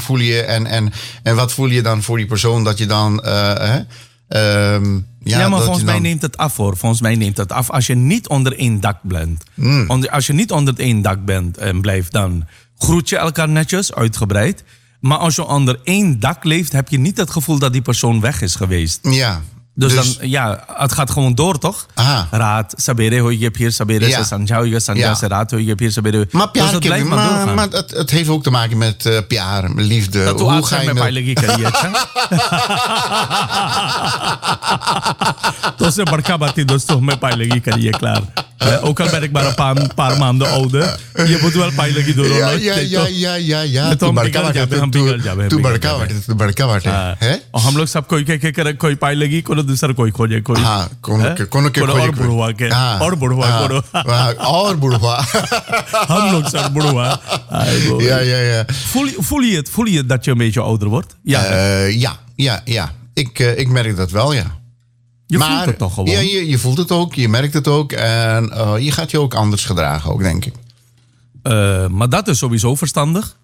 voel je en wat voel je dan voor die persoon dat je dan... maar volgens mij neemt het af hoor. Volgens mij neemt het af als je niet onder één dak bent. Als je niet onder één dak bent en blijft, dan groet je elkaar netjes, uitgebreid. Maar als je onder één dak leeft, heb je niet het gevoel dat die persoon weg is geweest. Ja. Dus dan, het gaat gewoon door, toch? Aha. Raad, sabere hoi je hier, sabere se sanjao, sanja se raad hoi je hier, sabere. Maar dus dat blijft maar doorgaan. Maar het heeft ook te maken met PR, liefde. Dat hoe ga je met pijlegi kariye, Dus barka bati dosto met pijlegi kariye klaar. Ook al ben ik maar een paar maando ouder, je moet wel pijlegi door. Ja. Toen barka warte. और हम लोग सब कोई पाई लगी कोई दूसरा कोई खोजे कोई हाँ कोनो के और बुढ़वा के और बुढ़वा करो और बुढ़वा हम लोग सब बुढ़वा ja voel je dat je een beetje ouder wordt? Ja. Ik merk dat wel, ja. Je voelt het toch gewoon? Ja, je voelt het ook, je merkt het ook en je gaat je ook anders gedragen ook, denk ik. Maar dat is sowieso verstandig.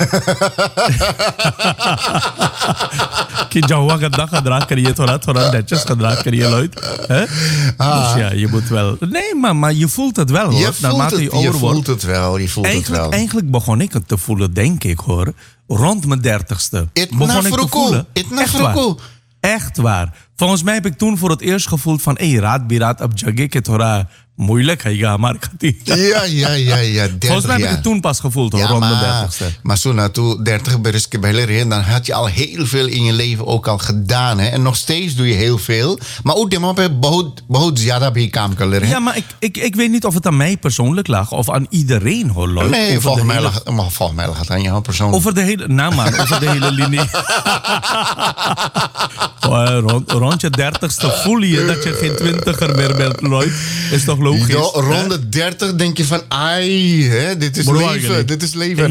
कि जहुआ गद्दा gedrag krijg थोड़ा netjes gedrag krijg luid. Dus ja, je moet wel... Nee, maar je voelt het wel hoor. Je voelt het wel. Eigenlijk begon ik het te voelen, denk ik hoor. Rond mijn 30ste. Begon ik te voelen. Echt waar. Volgens mij heb ik toen voor het eerst gevoeld van... raat biraat ab jagge ke thora moeilijk है हमारे खातिर. Ja. Volgens mij heb ik het toen pas gevoeld hoor, rond mijn 30ste. Maar zo toen 30 beres ke pehले रहे, dan had je al heel veel in je leven ook al gedaan. Hè? En nog steeds doe je heel veel. Maar ook die man pe बहुत ज़्यादा भी काम कर ले रहे हैं. Ja, maar ik weet niet of het aan mij persoonlijk lag of aan iedereen hoor. Lloyd. Nee, volgens mij lag het aan jou persoonlijk. Over de hele linie. Rond je 30ste voel je dat je geen 20er meer bent, Lloyd. Is toch logisch? Rond de 30 denk je van, dit is leven. Dit is leven.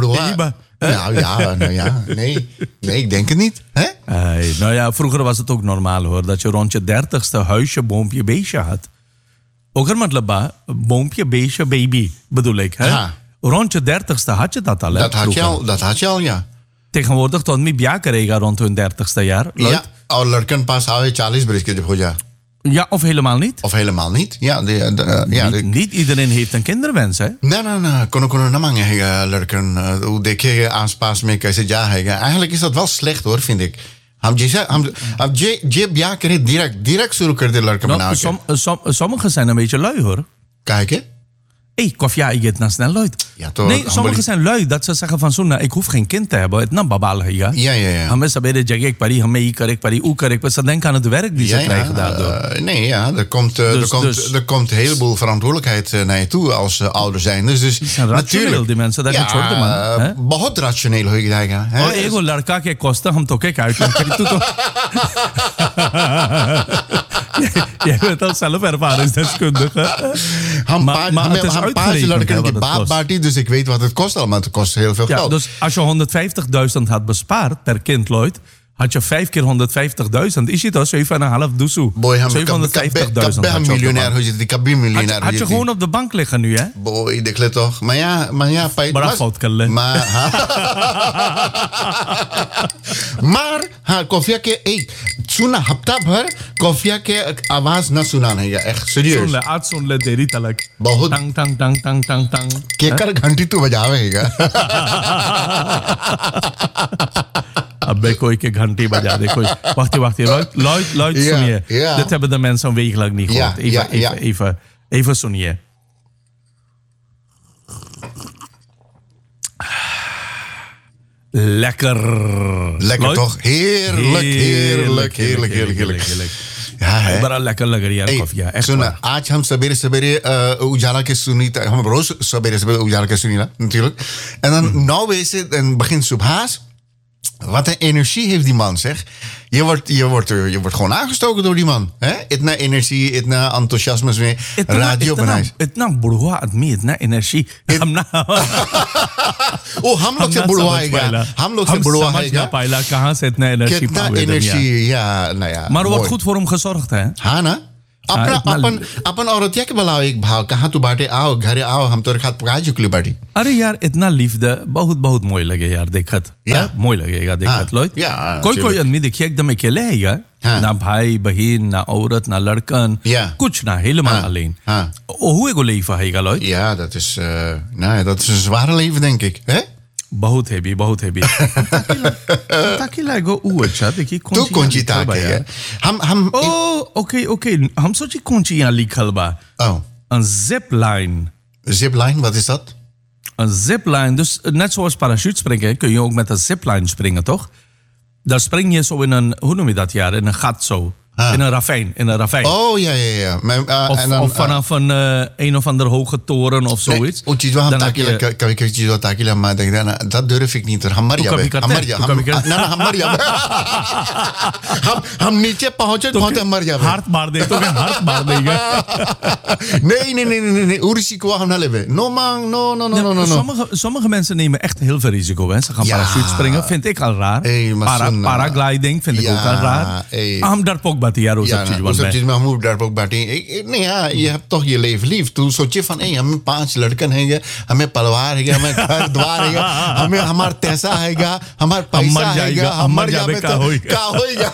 Nou ja. Nee, ik denk het niet. Hè? Nou ja, vroeger was het ook normaal hoor. Dat je rond je 30ste huisje, boompje, beestje had. Ook er matlaba, boompje, beestje, baby bedoel ik. Hè? Rond je 30ste had je dat al. Hè, dat had je al, ja. Tegenwoordig tot mi bia karega rond hun 30ste jaar. Ja, और लड़कन पास आवे 40 बरस के हो जा. Ja, of helemaal niet? Of helemaal niet. Ja, niet iedereen heeft een kinderwens, hè? Nee. Kono namang है लड़कन वो देखे आसपास में कैसे जा है. Eigenlijk is dat wel slecht होor, vind ik. हम जे ब्याह करे direct शुरू कर दे लड़का बना के. Sommigen zijn een beetje lui, hoor. Kijk, hè? Kofia, je het snel luid. Ja, toch? Nee, sommigen zijn lui dat ze zeggen van zo'n, ik hoef geen kind te hebben. Het nam babal ja. Ja. Hame sabere jagge ik pari, hame ik pari, u karek. Ze denken aan het werk die ze krijgen daardoor. Nee, ja, er komt een heleboel verantwoordelijkheid naar je toe als ouder zijn. Dus natuurlijk die mensen, dat is het man. बहुत rationeel hoe je zeggen. Oh, ego लड़का के कोस्ता हम तो के काट करी तू तो. Je bent al zelf ervaringsdeskundige. हम पांच लड़कन की बाप बाटी, dus ik weet wat het kost allemaal. Het kost heel veel geld. Dus als je 150.000 had bespaard per kind, Lloyd, had je 5 keer 150.000. Is het al 7,5 doezoe? 750.000. Miljonair, hoe zit die miljonair? Had je gewoon op de bank liggen nu, hè? Boy, de klet toch. Maar ja. Maar coffea के सुना हफ्ता भर कॉफिया के आवाज न सुना नहीं है echt serieus. सुन ले देरी तलक बहुत टंग टंग टंग टंग टंग टंग केकर घंटी तू बजावेगा. अबे कोई के घंटी बजा दे कोई. Wacht, Lloyd सुनिए. Dit hebben de mensen een week lang niet gehoord. Even सुनिए. Lekker Lloyd? Toch? Heerlijk. Ja, है बड़ा lekker यार कॉफी है. सुना आज हम सवेरे उजाला के सुनी हम रोज सवेरे उजाला के सुनी ना natuurlijk. En dan 9 base en begin subhaas. Wat een energie heeft die man, zeg. Je wordt gewoon aangestoken door die man. Itna energie, itna enthousiasme. Radio बनाइस. इतना बुढ़वा आदमी इतना एनर्जी. हम लोग से बुढ़वा है. पाइला कहाँ से इतना energy. Energie, ja, nou ja. Maar er wordt goed voor hem gezorgd, hè? Hana? अपन औरत के बुलाओ एक भाव कहाँ तू बाटे आओ घरे आओ हम तोरे खात पका चुकली बाटी अरे यार इतना लिefde बहुत बहुत मोoi लगे यार देखत मोoi लगेगा देखत लोग कोई आदमी देखिए एकदम अकेले है यार ना भाई बहन ना औरत ना लड़कन कुछ ना helemaal alleen hoe एगो leven है लोग ja dat is dat is een zware leven denk ik hè बहुत heavy ताकि लागो अच्छा देखिए तू कौन सी ताक है हम ओके हम सोची कौन सी यहाँ लिखल बा een zipline wat is dat een zipline dus net zoals parachutespringen kun je ook met een zipline springen toch dan spring je zo in een hoe noem je dat in een gat zo in een ravijn. Oh, ja. Of vanaf een of andere hoge toren of zoiets. Maar dat durf ik niet. हम नीचे पहुंचे मर जावे हाथ मार दे तो हाथ मार देगा nee risico gaan we leven no sommige mensen nemen echt heel veel risico hè ze gaan parachute springen vind ik al raar paragliding vind ik ook al raar हम डरपोक बाती यार उस सब चीज में हम डरपोक बाती नहीं यार ये अब तो ये लेव लीव तू सोचे फन हमें 5 लड़कन है हमें परिवार है हमें घर द्वार है हमें हमारा पैसा है हमारा पैसा है हम मर जावे का होएगा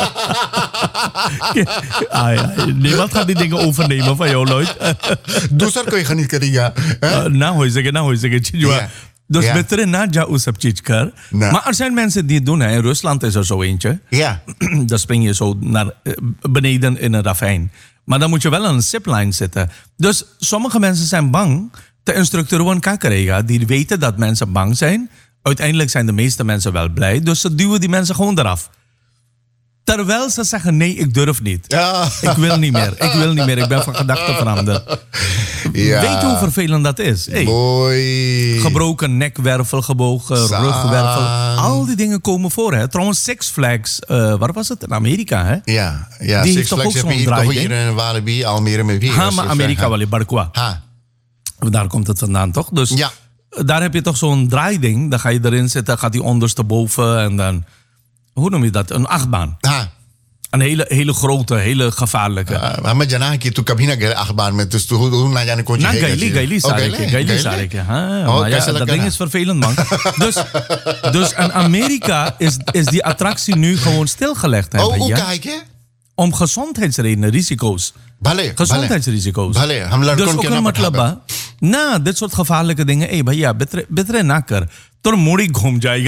niemand gaat die dingen overnemen van jou nooit दूसर कोई खरीद करेगा ना हो सके चीज Dus beter na jou सब चीज कर maar er zijn mensen die het doen in Rusland is er zo eentje dan spring je zo naar beneden in een ravijn maar dan moet je wel aan een zipline zitten dus sommige mensen zijn bang de instructeur van kakerega die weten dat mensen bang zijn uiteindelijk zijn de meeste mensen wel blij dus ze duwen die mensen gewoon eraf terwijl ze zeggen nee ik durf niet ik wil niet meer ik ben van gedachten veranderd weet je hoe vervelend dat is gebroken nekwervel gebogen rugwervel al die dingen komen voor hè trouwens Six Flags waar was het in Amerika hè die Six heeft toch ook zo'n draai hier in Walibi Almere met wie maar Amerika wel in Barqua daar komt het vandaan toch dus daar heb je toch zo'n draaiding dan ga je erin zitten gaat die ondersteboven en dan hoe noem je dat? Een achtbaan. Een hele grote, hele gevaarlijke. Maar jana ki tu kabhi na gaya achtbaan met dus hoe na jane kon je Gaili Sareke. Maar ja, dat ding is vervelend man. Dus in Amerika is die attractie nu gewoon stilgelegd. Hoe kijk je? Om gezondheidsredenen, risico's. Gezondheidsrisico's. Dus ook een matlaba. Na dit soort gevaarlijke dingen. भैया बेतरे ना कर तो मोड़ी घूम जाएगा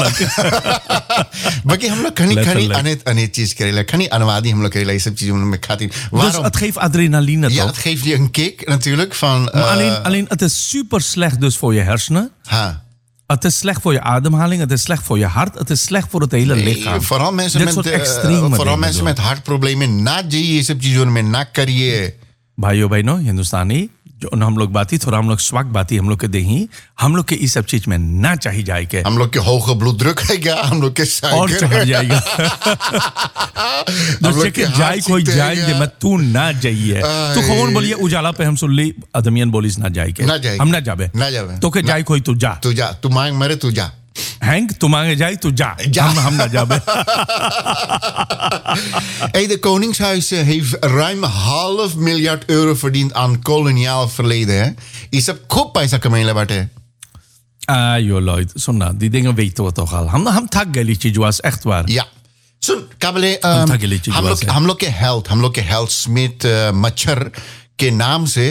बाकी हम लोग खनी अनेक चीज करेला खनी अनुवादी हम लोग करेला ये सब चीजें में खाती dus het geeft adrenaline ja het geeft je een kick natuurlijk van alleen het is super slecht dus voor je hersenen het is slecht voor je ademhaling het is slecht voor je hart het is slecht voor het hele lichaam vooral mensen met hartproblemen na ये सब चीजों में ना करिए भाइयों बहनों हिंदुस्तानी जो हम लोग बाती थोड़ा हम लोग स्वाक बाती हम लोग के देही हम लोग के इस सब चीज में ना चाहिए जाए के हम लोग के hoge bloeddruk है हम लोग के और चढ़ जाएगा दूसरे के जाए कोई जाए मैं तू ना जाइए तो कौन बोलिए उजाला पे हम सुन ली अदमियन बोलिस ना जाए के हम ना जावे तो के जाए कोई तू जा तू मांग मरे तू जा Henk, toen mange jij, toen ja. Ham na jabe. De Koningshuis heeft ruim €500 miljoen verdiend aan koloniaal verleden. Hè? Is dat kop bij Sakamela Barte? Joh, Lloyd. Zonna, die dingen weten we toch al. Ham taggelietje was echt waar. Ja. Zo'n kabele. हम लोग के health Smith मच्छर के नाम से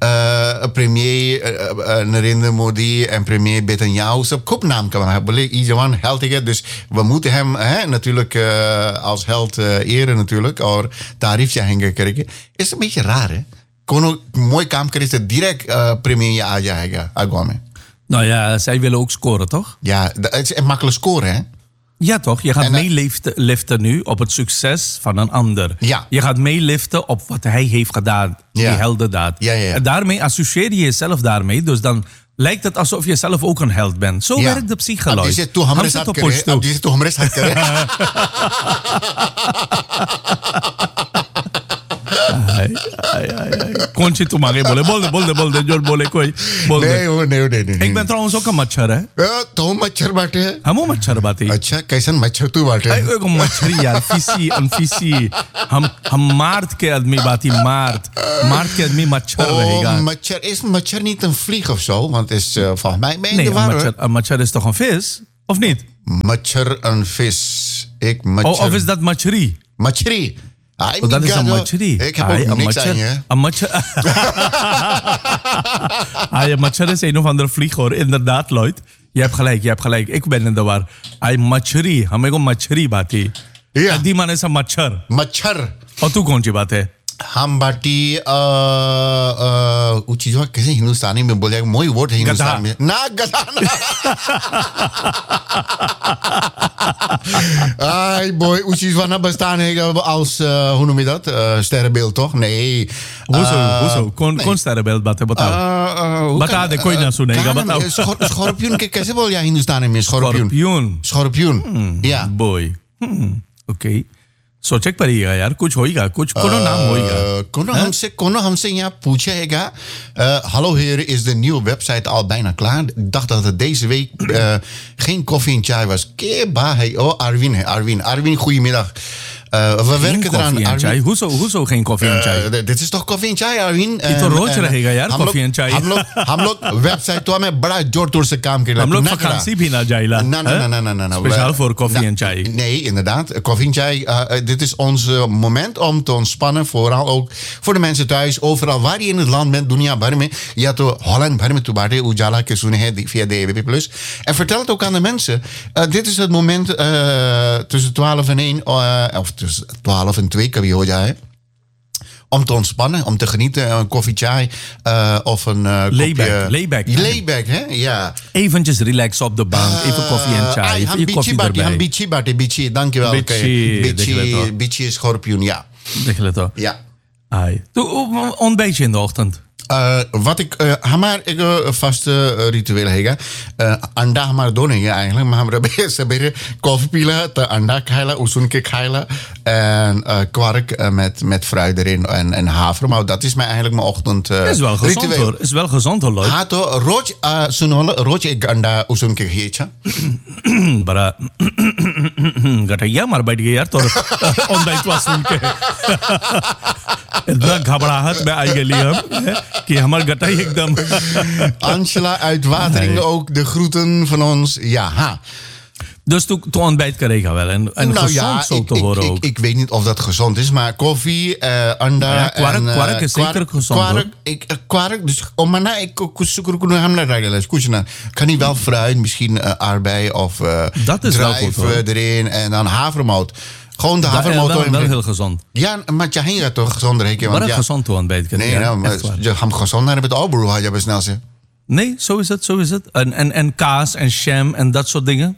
प्रीमियर Narendra Modi en premier Netanyahu सब खूब नाम कमाया है बोले ये जवान हेल्थ है dus we moeten hem natuurlijk als held eren natuurlijk और तारीफ चाहेंगे करेंगे is een beetje raar hè कोनो mooi काम करे से direct premier आ जाएगा अगवा में nou ja zij willen ook scoren toch ja het is een makkelijk scoren hè Ja toch, je gaat meeliften nu op het succes van een ander. Ja. Je gaat meeliften op wat hij heeft gedaan, die heldendaad. Ja. En daarmee associeer je jezelf daarmee, dus dan lijkt het alsof je zelf ook een held bent. Zo werkt de psychologie. Die zit toch hamres hard कौन सी तुम आगे बोले बोल दे जो बोले कोई बोल दे नहीं वो नहीं एक मैं trouwens ook een मच्छर है तो मच्छर बाटे है हम वो मच्छर बाती अच्छा कैसन मच्छर तू बाटे है एक मच्छरी यार फिसी हम मार्ट के आदमी बाती मार्ट के आदमी मच्छर रहेगा machar is machar niet een vlieg of zo want is volgens mij ben je nee de war een mच्छर is toch een vis of niet machar een vis ik machar of is dat machri machri dat is een machri ik heb ook niks aan je een machar een machar is een of andere vlieg hoor inderdaad Lloyd je hebt gelijk ik ben in de war machri हमें को मछली बाती Ja. die man is een machar machar और तू कौन सी बात है हम बाटी वो चीज कैसे हिंदुस्तानी में बोले मोई वोट है हिंदुस्तान में ना गधा ai boy hoe चीज वाना bestaan है als hoe noem je dat sterrenbeeld toch nee होसो कौन sterrenbeeld बात है बता दे कोई ना सुनेगा बताओ schorpioen कैसे बोल या हिंदुस्तानी में schorpioen ja boy ओके सोचे पड़ेगा यार कुछ होएगा कुछ कोनो नाम होएगा कोनो हमसे यहाँ पूछेगा hallo heren is de nieuwe website al bijna klaar ik dacht dat het deze week geen koffie en chai was keba hey Arwin goedemiddag we werken eraan Arwin hoezo geen koffie en chai dit is toch koffie en chai Arwin ये तो रोज रहेगा यार coffee and चाय हम लोग वेबसाइट तो हमें बड़ा जोर तोड़ से काम कर हम लोग vakantie भी ना जाइला ना speciaal voor koffie en chai nee inderdaad koffie en chai dit is ons moment om te ontspannen vooral ook voor de mensen thuis overal waar je in het land bent dunia भर में या तो Holland भर में तो बाटे उजाला के सुने हैं via DAB+ en vertel het ook aan de mensen dit is het moment tussen 12 en 1 of tussen 12 en 2 kan je ho jaye om te ontspannen, om te genieten, een koffie chai of een layback, hè? Ja. Eventjes relaxen op de bank, even koffie en chai, even koffie erbij. Bichi, dankjewel. Bichi is schorpioen, ja. Ja. Doe ontbijtje in de ochtend. wat ik हमारे first ritual हैगा अंडा हमारे दो नहीं है eigenlijk maar हमारे सबेरे कॉफी पीला तो अंडा खायला उसून के खायला en kwark met fruit erin en havermout dat is eigenlijk mijn ochtend is wel gezond ritueel. Hoor is wel gezond hoor Lloyd हाँ तो रोज एक अंडा उसून के खिएचा बड़ा गठैया मार बैठ गया यार तो ontbijt was सुन के इतना घबराहट में आई गई हम कि हमार गटाई एकदम Angela uit Wateringen ook de groeten van ons ja ha Dus toen ontbijt krijg je wel. En nou gezond ja, zo te horen ook. Ik weet niet of dat gezond is, maar koffie, anda ja, kwark is zeker gezond. Kwark, dus kan niet wel fruit, misschien aardbei of druiven erin en dan havermout. Gewoon de havermout. Wel heel gezond. Ja, maar je gaat toch gezonder heken. Maar gezond toe ontbijt. Nee, maar je gaat gezond naar het albroer, had je best snel zeggen. Nee, zo is het. En kaas en jam en dat soort dingen.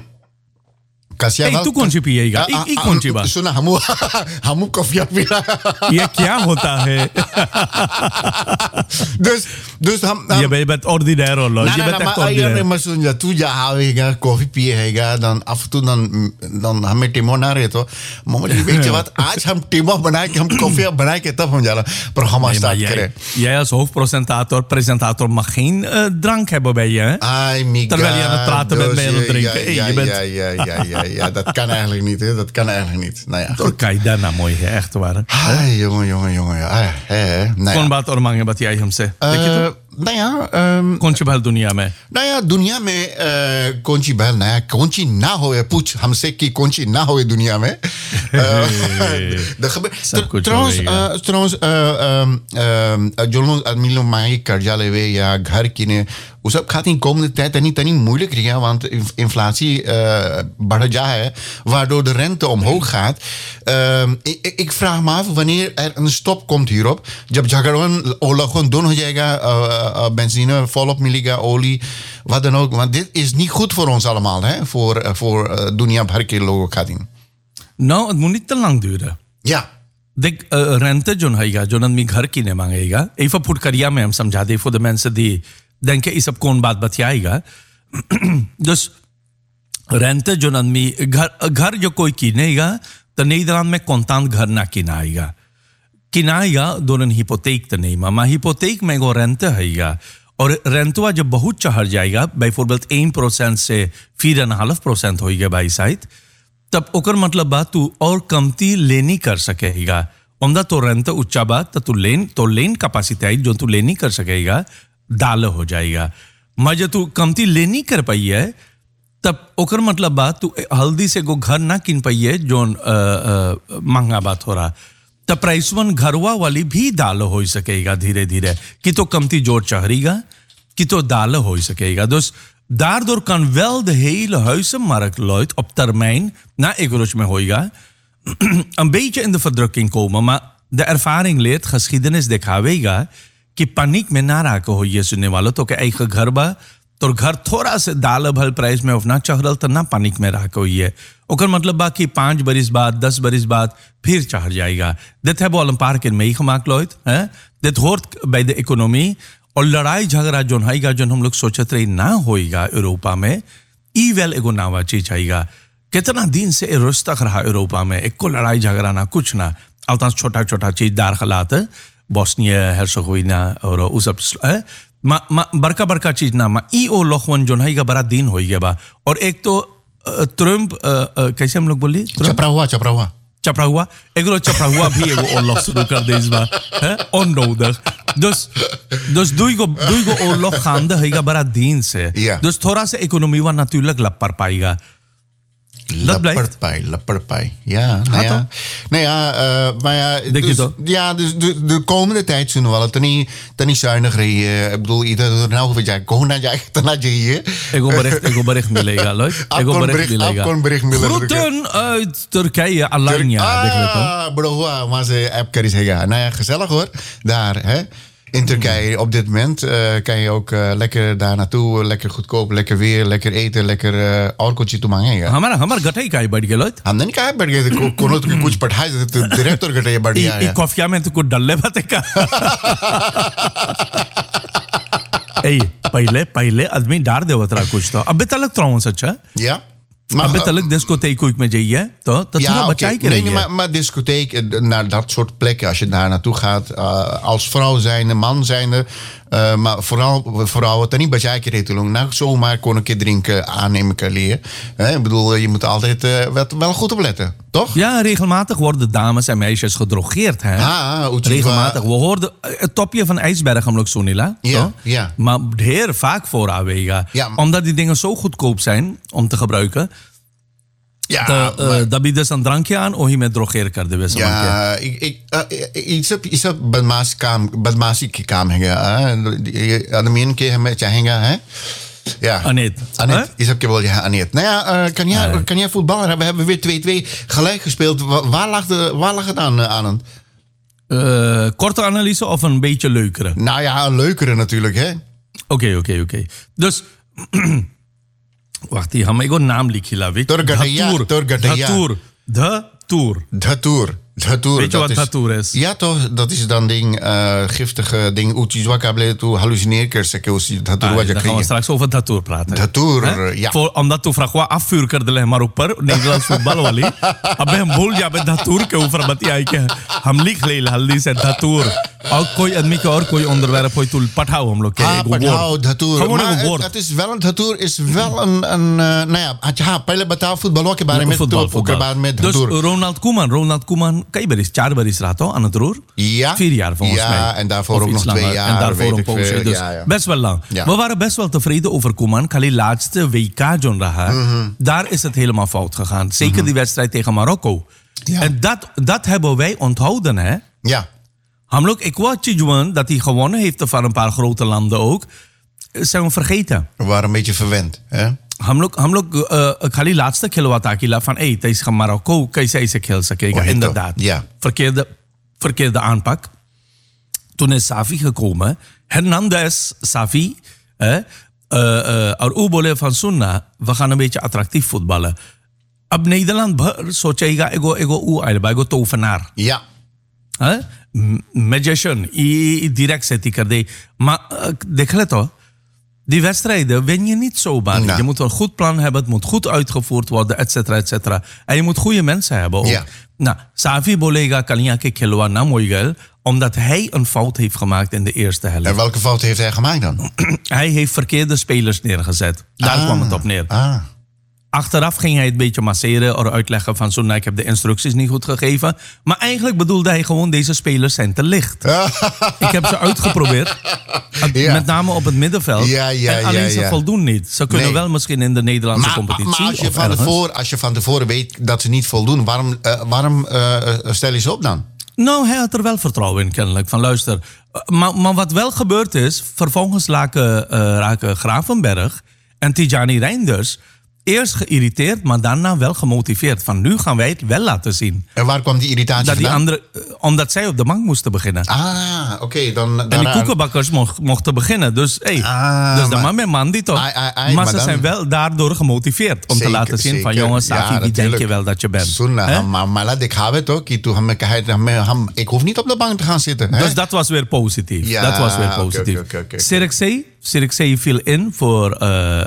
तू कौन सी पिएगा एक कौन सी बात सुना हम कॉफी पीला ये क्या होता है dus je bent ordinair hoor je bent echt ordinair maar zo ja tu ja houga koffie पिएगा dan af en toe dan हमें टिमो ना रहे तो मोहम्मद weet je wat आज हम टिमो बनाए कि हम कॉफी बनाए के तब हम जाला programma start krijgen jij als presentator mag geen drank hebben bij je terwijl je aan het praten bent met het drinken ja, dat kan eigenlijk niet, hè. Dat kan eigenlijk niet. Nou ja. Kijk, daarna mooi, hè. Echt waar. Jongen. कौन बात और मांगे बताइए हमसे nou ja कौन सी बात दुनिया में nou ja दुनिया में कौन सी बात नया कौन सी ना होए पूछ हमसे कि कौन सी ना होए दुनिया में trouwens जो लोग आदमी लोग मांगे कर्जा लेवे या घर किने वो सब खाती komende tijd tani moeilijk krijgen want inflatie बढ़ जा है waardoor de rente omhoog gaat ik vraag me af wanneer er een stop komt hierop जब झगड़ा ओला gewoon doen हो जाएगा benzine volop मिलेगा olie wat dan ook want dit is niet goed voor ons allemaal hè voor दुनिया भर के लोगों खातिर nou het moet niet te lang duren ja देख rente जो है जो आदमी घर किने मांगेगा even फुटकरिया में हम समझा दे voor de mensen die denken is op कौन बात बतियाएगा dus rente जो आदमी घर जो कोई किनेगा तो Nederland में contant घर ना किनाएगा किनाया door een hypotheek te nemen. Maar hypotheek में एगो rente है और रेंटवा जब बहुत चढ़ जाएगा bijvoorbeeld 1% से 4.5% होएगा भाई साइड तब ओकर मतलब बात तू और कमती लेनी कर सकेगा ओंदा तो रेंट ऊंचा बात तो लेन कैपेसिटी जो तू लेनी कर सकेगा डाल हो जाएगा मजे तू कमती लेनी कर पाई है तब ओकर मतलब बात तू हल्दी से गो घर ना किन पाई है जो महंगा बात हो रहा तब प्राइस वन घरवा वाली भी दाल हो सकेगा धीरे धीरे कि तो कमती जोर चढ़ेगा कि तो दाल हो सकेगा dus daardoor kan wel de hele huizenmarkt Lloyd op termijn na economisch में होएगा een beetje in de verdrukking komen maar de ervaring leert geschiedenis दिखावेगा कि पनिक में ना राको हो ये सुनने वालों तो के eigen घर बा तो घर थोड़ा से दाल भल प्राइस में उफना चढ़ल तो ना पनिक में राको ये ओकर मतलब बा कि 5 बरिस बाद 10 बरिस बाद फिर चढ़ जाएगा dit hebben we al een paar keer meegemaakt Lloyd hè dit hoort bij de economie और लड़ाई झगड़ा जो होएगा जो हम लोग सोचत रही ना होएगा यूरोपा में ई वेल एगो नावा चीज आएगा कितना दिन से रुस्तक रहा यूरोपा में एक को लड़ाई झगड़ा ना कुछ ना अलता छोटा छोटा चीज दार खलात बोस्निया हेर्सोगोविना और उस सब बड़का बड़का चीज ना ई ओ लोखवन जो है बड़ा दिन हो गया बा और एक तो ट्रम्प कैसे हम लोग बोली चपरा हुआ एगो चपरा हुआ भी एगो ओरलog शुरू कर दे इस बार है onnodig dus duigo oorlog gaande है बड़ा दिन से dus थोड़ा सा इकोनॉमी वा natuurlijk लपड़ पाएगा Lapperpai. Ja, nou ja, maar ja, dus de komende tijd zullen we wel het niet zuinig rijden. Ik bedoel, ieder nou wat jij kon naar je hier. Ego bericht milega, Lloyd. Ego bericht milega. Groeten uit Turkije, Alanya. Bro, maar ze app kan eens zeggen. Nou ja, gezellig hoor. Daar, hè. In Turkije op dit moment kan je ook lekker daar naartoe, lekker goedkoop, lekker weer, lekker eten, lekker alcoholtje toe मांगेगा. हमारा गठाई का बढ़ गया लोट. हमने नहीं कहा बढ़ गया कोनो तो कुछ पढ़ाई तो डायरेक्टर गठाई बढ़ गया. ये कॉफिया में तो कुछ डल्ले बातें का. पहले आदमी डार देवत रहा कुछ तो अबे तलक त्राऊं सच्चा. Ja. अबे तलक discotheek कोई में जाइए तो थोड़ा बचाई के रहिए. Nee, maar discotheek naar dat soort plekken als je daar naartoe gaat als vrouw zijnde, man zijnde, maar vooral vrouwen dan niet bacai ke rete long. Nou zomaar kon een keer drinken aannemen kan leren. Ik bedoel, je moet altijd wel goed opletten, toch? Ja, regelmatig worden dames en meisjes gedrogeerd, hè? Regelmatig. We hoorden het topje van ijsberg om zo niet la. Ja. Maar heel vaak voor aanwegen. Ja. Omdat die dingen zo goedkoop zijn om te gebruiken. Ja, dat biedt dus een drankje aan of je met drogeer kan de wissel. Ja, ik heb badmasi की काम है आदमी के हमें चाहेंगे हैं ja Anet is heb ik wel ja Anet nou ja kan jij voetballen we hebben weer 2-2 gelijk gespeeld waar lag het aan korte analyse of een beetje leukere nou ja een leukere natuurlijk hè oké dus wacht hier, ik een naam likhila weet. Dhatur. Weet je wat Dhatur is? Ja toch, dat is dan ding giftige ding uchi zwakable tu hallucineer कर सके उसी Dhatur wat je krijgt. Dan gaan we straks over Dhatur praten. Dhatur, ja. Omdat tu fragwa afvuur कर दिले हमारे ऊपर Nederlands voetbal वाली. अबे हम भूल जाए Dhatur के ऊपर बतियाई के हम लिख ले हल्दी से Dhatur. और कोई आदमी का और कोई onderwerp होई तू पठाओ हम लोग के पठाओ Dhatur. Maar het is wel een Dhatur is wel een nou ja, पहले बताओ फुटबॉल के बारे में तो ओकर बाद में Dhatur. Dus Ronald Koeman kei baris 4 baris raadt aan het roer. Ja. 4 jaar volgens mij. Ja, en daarvoor ook nog 2 jaar. En daarvoor een poosje. Dus best wel lang. Ja. We waren best wel tevreden over Koeman. Kali laatste WK John Raha. Daar is het helemaal fout gegaan. Zeker die wedstrijd tegen Marokko. Ja. En dat hebben wij onthouden, hè? Ja. हम लोग एक वो चीज dat hij gewonnen heeft van een paar grote landen ook zijn we vergeten. We waren een beetje verwend, hè? हम लोग खाली लास्ट तक खिलवाता किला van तेईस का Marokko कैसे ऐसे खेल सकेगा inderdaad. Ja. Verkeerde aanpak. Toen is Safi gekomen. Hernandez, Safi. और वो बोले van सुनना we gaan een beetje attractief voetballen. अब Nederland सोचेगा एगो ऊ आएगा एगो tovenaar. Ja. Magician direct से कर दे देख ले तो Die wedstrijden win je niet zomaar. Nee. Je moet een goed plan hebben. Het moet goed uitgevoerd worden, et cetera, et cetera. En je moet goede mensen hebben ook. Ja. Nou, Xavi Bolega Kaliake Kilwa Namoigel, omdat hij een fout heeft gemaakt in de eerste helft. En welke fout heeft hij gemaakt dan? Hij heeft verkeerde spelers neergezet. Daar kwam het op neer. Achteraf ging hij het beetje masseren of uitleggen van zo, ik heb de instructies niet goed gegeven. Maar eigenlijk bedoelde hij gewoon, deze spelers zijn te licht. Ik heb ze uitgeprobeerd. Ja. Met name op het middenveld. En alleen ze voldoen niet. Ze kunnen wel misschien in de Nederlandse competitie. Maar als je van tevoren weet dat ze niet voldoen, waarom stel je ze op dan? Nou, hij had er wel vertrouwen in kennelijk. Van luister, maar wat wel gebeurd is, vervolgens raken Gravenberg en Tijani Reinders eerst geïrriteerd, maar daarna wel gemotiveerd. Van nu gaan wij het wel laten zien. En waar kwam die irritatie dat die vandaan? omdat zij op de bank moesten beginnen. Oké. En die koekenbakkers mochten beginnen. Dus, dus de man met man die toch. Maar ze zijn wel daardoor gemotiveerd. Om te laten zien van jongens, Safi, wie denk je wel dat je bent? Maar laat ik het ook. Ik hoef niet op de bank te gaan zitten. Dus dat was weer positief. Ja, dat was weer positief. Okay. Sirikzee viel in voor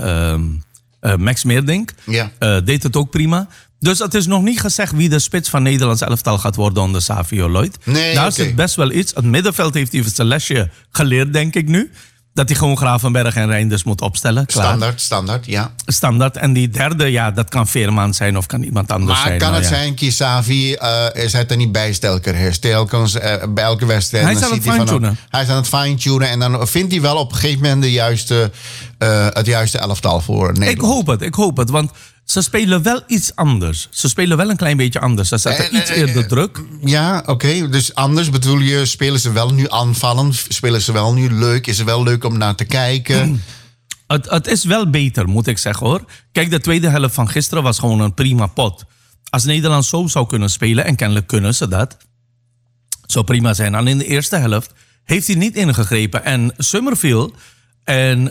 Max Meerdink. Ja. Deed het ook prima. Dus het is nog niet gezegd wie de spits van Nederlands elftal gaat worden onder Savio Lloyd. Nee, daar zit best wel iets. Het middenveld heeft hij zijn lesje geleerd, denk ik nu. Dat hij gewoon Gravenberg en Reinders moet opstellen. Klaar. Standaard, ja. Standaard. En die derde, dat kan Veerman zijn of kan iemand anders zijn. Maar kan het zijn, Kisavi is hij er niet bij telkens bij elke wedstrijd. Hij is aan het fine-tunen. Hij is aan het fine-tunen en dan vindt hij wel op een gegeven moment het juiste elftal voor Nederland. Ik hoop het, want ze spelen wel iets anders. Ze spelen wel een klein beetje anders. Ze zetten iets eerder druk. Ja, oké. Dus anders bedoel je, spelen ze wel nu aanvallen? Spelen ze wel nu leuk? Is het wel leuk om naar te kijken? Het is wel beter, moet ik zeggen hoor. Kijk, de tweede helft van gisteren was gewoon een prima pot. Als Nederland zo zou kunnen spelen, en kennelijk kunnen ze dat, zou prima zijn. En in de eerste helft heeft hij niet ingegrepen. En Summerfield en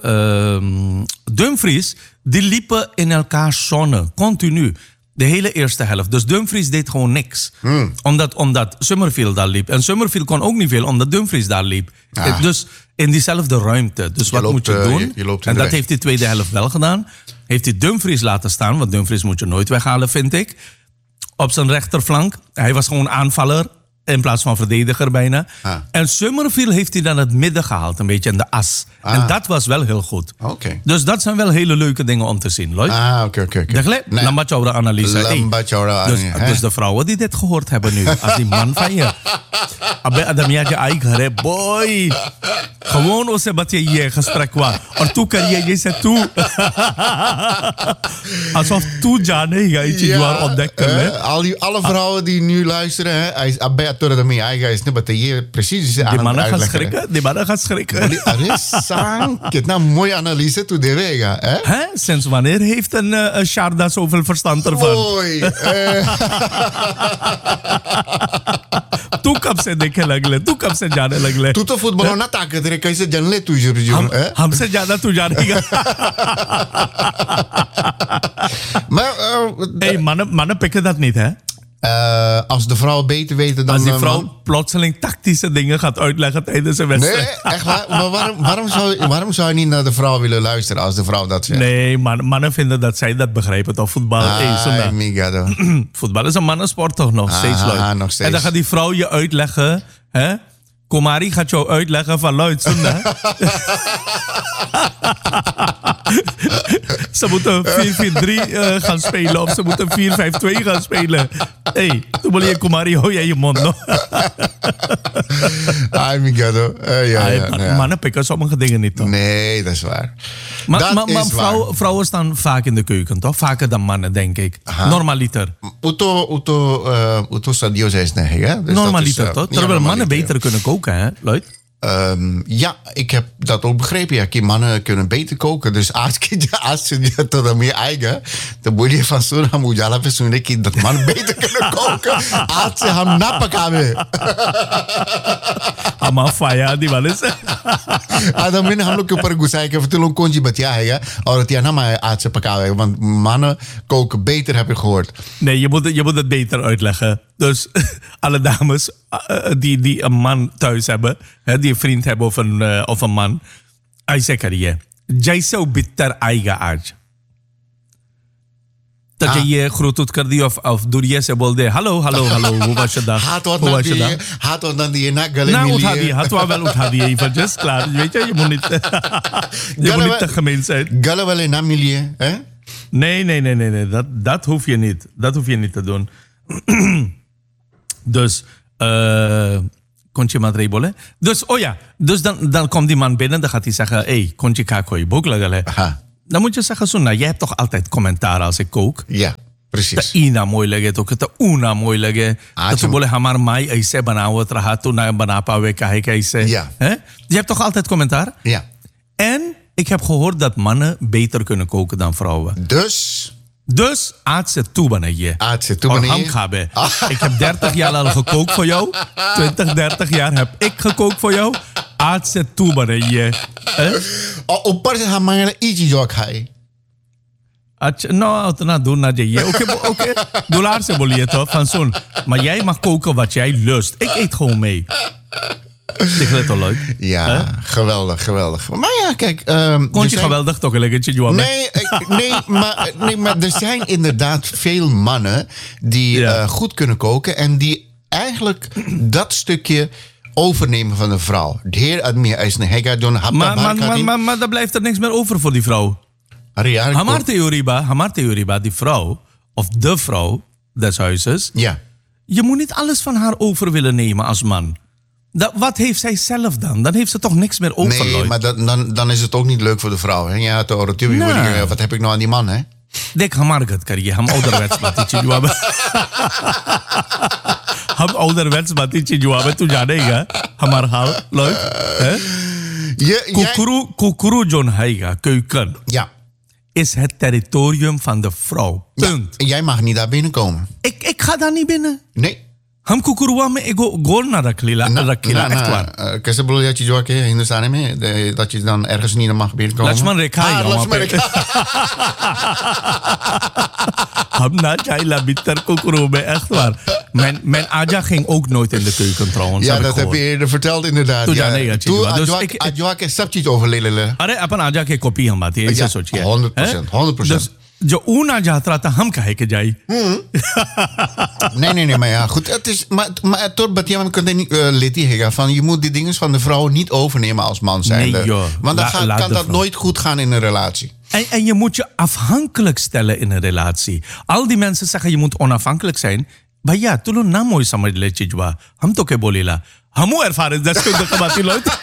Dumfries, die liepen in elkaars zone, continu. De hele eerste helft. Dus Dumfries deed gewoon niks. Omdat Summerfield daar liep. En Summerfield kon ook niet veel, omdat Dumfries daar liep. Dus in diezelfde ruimte. Dus wat moet je doen? En dat heeft hij tweede helft wel gedaan. Heeft hij Dumfries laten staan, want Dumfries moet je nooit weghalen, vind ik. Op zijn rechterflank. Hij was gewoon aanvaller in plaats van verdediger bijna. En Summerfield heeft hij dan het midden gehaald, een beetje in de as. En dat was wel heel goed. Dus dat zijn wel hele leuke dingen om te zien, Lloyd. Oké. Lambat analyse. Dus de vrouwen die dit gehoord hebben nu, als die man van je. Abe adamia je eigen boy. Gewoon als je je hier gesprek was. En toen kan je zeggen toe. Alsof toe Jane je waar ontdekken. Alle vrouwen die nu luisteren, Abe hij is niet hier precies. Die mannen gaan schrikken. Kijk, nou, mooie analyse toe de wega. Sinds wanneer heeft een Sharda zoveel verstand ervan? Toen kap ze dikke lagle. Toen kap ze jane lagle. Toen de voetbal na taken, dan kan je janle toe. Ham se jana toe jane. Maar mannen pikken dat niet, hè? Als de vrouw beter weten dan... Als die vrouw plotseling tactische dingen gaat uitleggen tijdens een wedstrijd. Nee, echt waar. Maar waarom zou je niet naar de vrouw willen luisteren als de vrouw dat zegt? Nee, mannen vinden dat zij dat begrijpen. Toch voetbal voetbal is een mannensport toch nog steeds leuk. Nog steeds. En dan gaat die vrouw je uitleggen. Hè? Komari gaat jou uitleggen van luid. Ze moeten 4-4-3 gaan spelen. Of ze moeten 4-5-2 gaan spelen. Toen wil je Komari, hou jij je mond nog. Mannen pikken sommige dingen niet, toch? Nee, dat is waar. Maar vrouwen staan vaak in de keuken, toch? Vaker dan mannen, denk ik. Normaliter. Uto sadio zei het hè? Normaliter, toch? Terwijl mannen beter kunnen koken, hè, Lloyd? Ja, ik heb dat ook begrepen. Ja, mannen kunnen beter koken. Dus als je tot meer eigen, dan moet je van zo'n hamujala persoonlijk dat mannen beter kunnen koken. Als ze hem napakken. Ama faya die man is. Dan ben हम लोग के ऊपर गुस्सा है कि फिर लोग कौन सी बतिया है और तिया ना maar आज से पकावे want mannen koken beter heb ik gehoord. Nee, je moet het beter uitleggen. Dus alle dames die een man thuis hebben, die een vriend hebben of een man, hij zegt je. jij zou bitter eigen aard. Dat je je groet doet kardi of door je se bolde. Hallo, hoe was je dag? Hoe was je dag? Haat dan die na gale nou, had wel uithadi even, just klaar. Weet je moet niet, je moet niet te gemeen zijn. Gale wel na milie, hè? Nee. Dat hoef je niet. Dat hoef je niet te doen. Dus, kontje madrebole. Dus, dus dan komt die man binnen, dan gaat hij zeggen, hey, kontje kakoi, boklagale. Dan moet je zeggen, Sunna, jij hebt toch altijd commentaar als ik kook? Ja, precies. De ina mooi lege, toch de una mooi lege. Dat je boleh hamar mai aise banawat rahat, toen na banapa we kahek aise. Ja. Je hebt toch altijd commentaar? Ja. En ik heb gehoord dat mannen beter kunnen koken dan vrouwen. Dus aatse toebanen je. Ik heb 30 jaar al gekookt voor jou. 30 jaar heb ik gekookt voor jou. Aatse toebanen je. Op parse hamangele ietsje zo khai. Nou, na doen naar je. Oké. Dollar se bolie toch van zo'n. Maar jij mag koken wat jij lust. Ik eet gewoon mee. Ik vind het al leuk. Ja, geweldig. Maar ja, kijk. Kon je geweldig toch een lekkertje doen? Nee, maar er zijn inderdaad veel mannen die goed kunnen koken. En die eigenlijk dat stukje overnemen van de vrouw. De heer admir is een hega doen. Maar daar blijft er niks meer over voor die vrouw. Hamar theoriba, die vrouw, of de vrouw des huizes. Ja. Je moet niet alles van haar over willen nemen als man. Wat heeft zij zelf dan? Dan heeft ze toch niks meer over. Nee, maar dan is het ook niet leuk voor de vrouw. Hè? Ja, wat heb ik nou aan die man, hè? Dek hamar gat kariye, ham ouderwets matitje juabe. Ham ouderwets matitje juabe, tu janega. Hamar hal, leuk. Kukuru John Heiga, keuken. Ja. Is het territorium van de vrouw. Punt. Ja, jij mag niet daar binnenkomen. Ik ga daar niet binnen. Nee. Ham kukuruwa me ego gol naar Rakila. Echt waar. Kese bedoel dat je zo ke Hindustan mee dat je dan ergens niet mag binnenkomen. Lakshman Rekha. Ham na chaila bitter kukuru me echt waar. Mijn Aja ging ook nooit in de keuken trouwens. Ja, dat heb je eerder verteld inderdaad. Toen Adjoa ke sabchi over lelele. Are upon Aja ke copy हम बात ये सोचिए 100%. जो ऊना जाता था हम कहे के जाई. Nee, maar ja, goed. Het is, maar tot Batiam kan niet leti hega van je moet die dingen van de vrouw niet overnemen als man zijn. Nee, joh. Want dan kan dat nooit goed gaan in een relatie. En je moet je afhankelijk stellen in een relatie. Al die mensen zeggen je moet onafhankelijk zijn. Maar ja, toen na mooi samaj le chijwa. Ham to ke bolila. Hamu ervaren deskundige bati loit.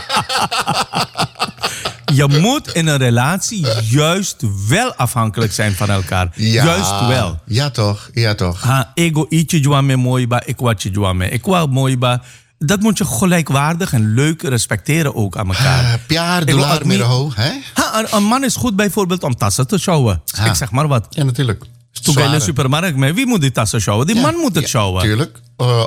Je moet in een relatie juist wel afhankelijk zijn van elkaar. Ja, juist wel. Ja toch. Ego ietsje jwa me mooi ba, ik wat je jwa me. Ik wou mooi ba. Dat moet je gelijkwaardig en leuk respecteren ook aan elkaar. Piaar, dollar, miro, hè? Een man is goed bijvoorbeeld om tassen te sjouwen. Ik zeg maar wat. Ja, natuurlijk. Toen ga je in de supermarkt mee. Wie moet die tassen sjouwen? Die man moet het sjouwen. Tuurlijk.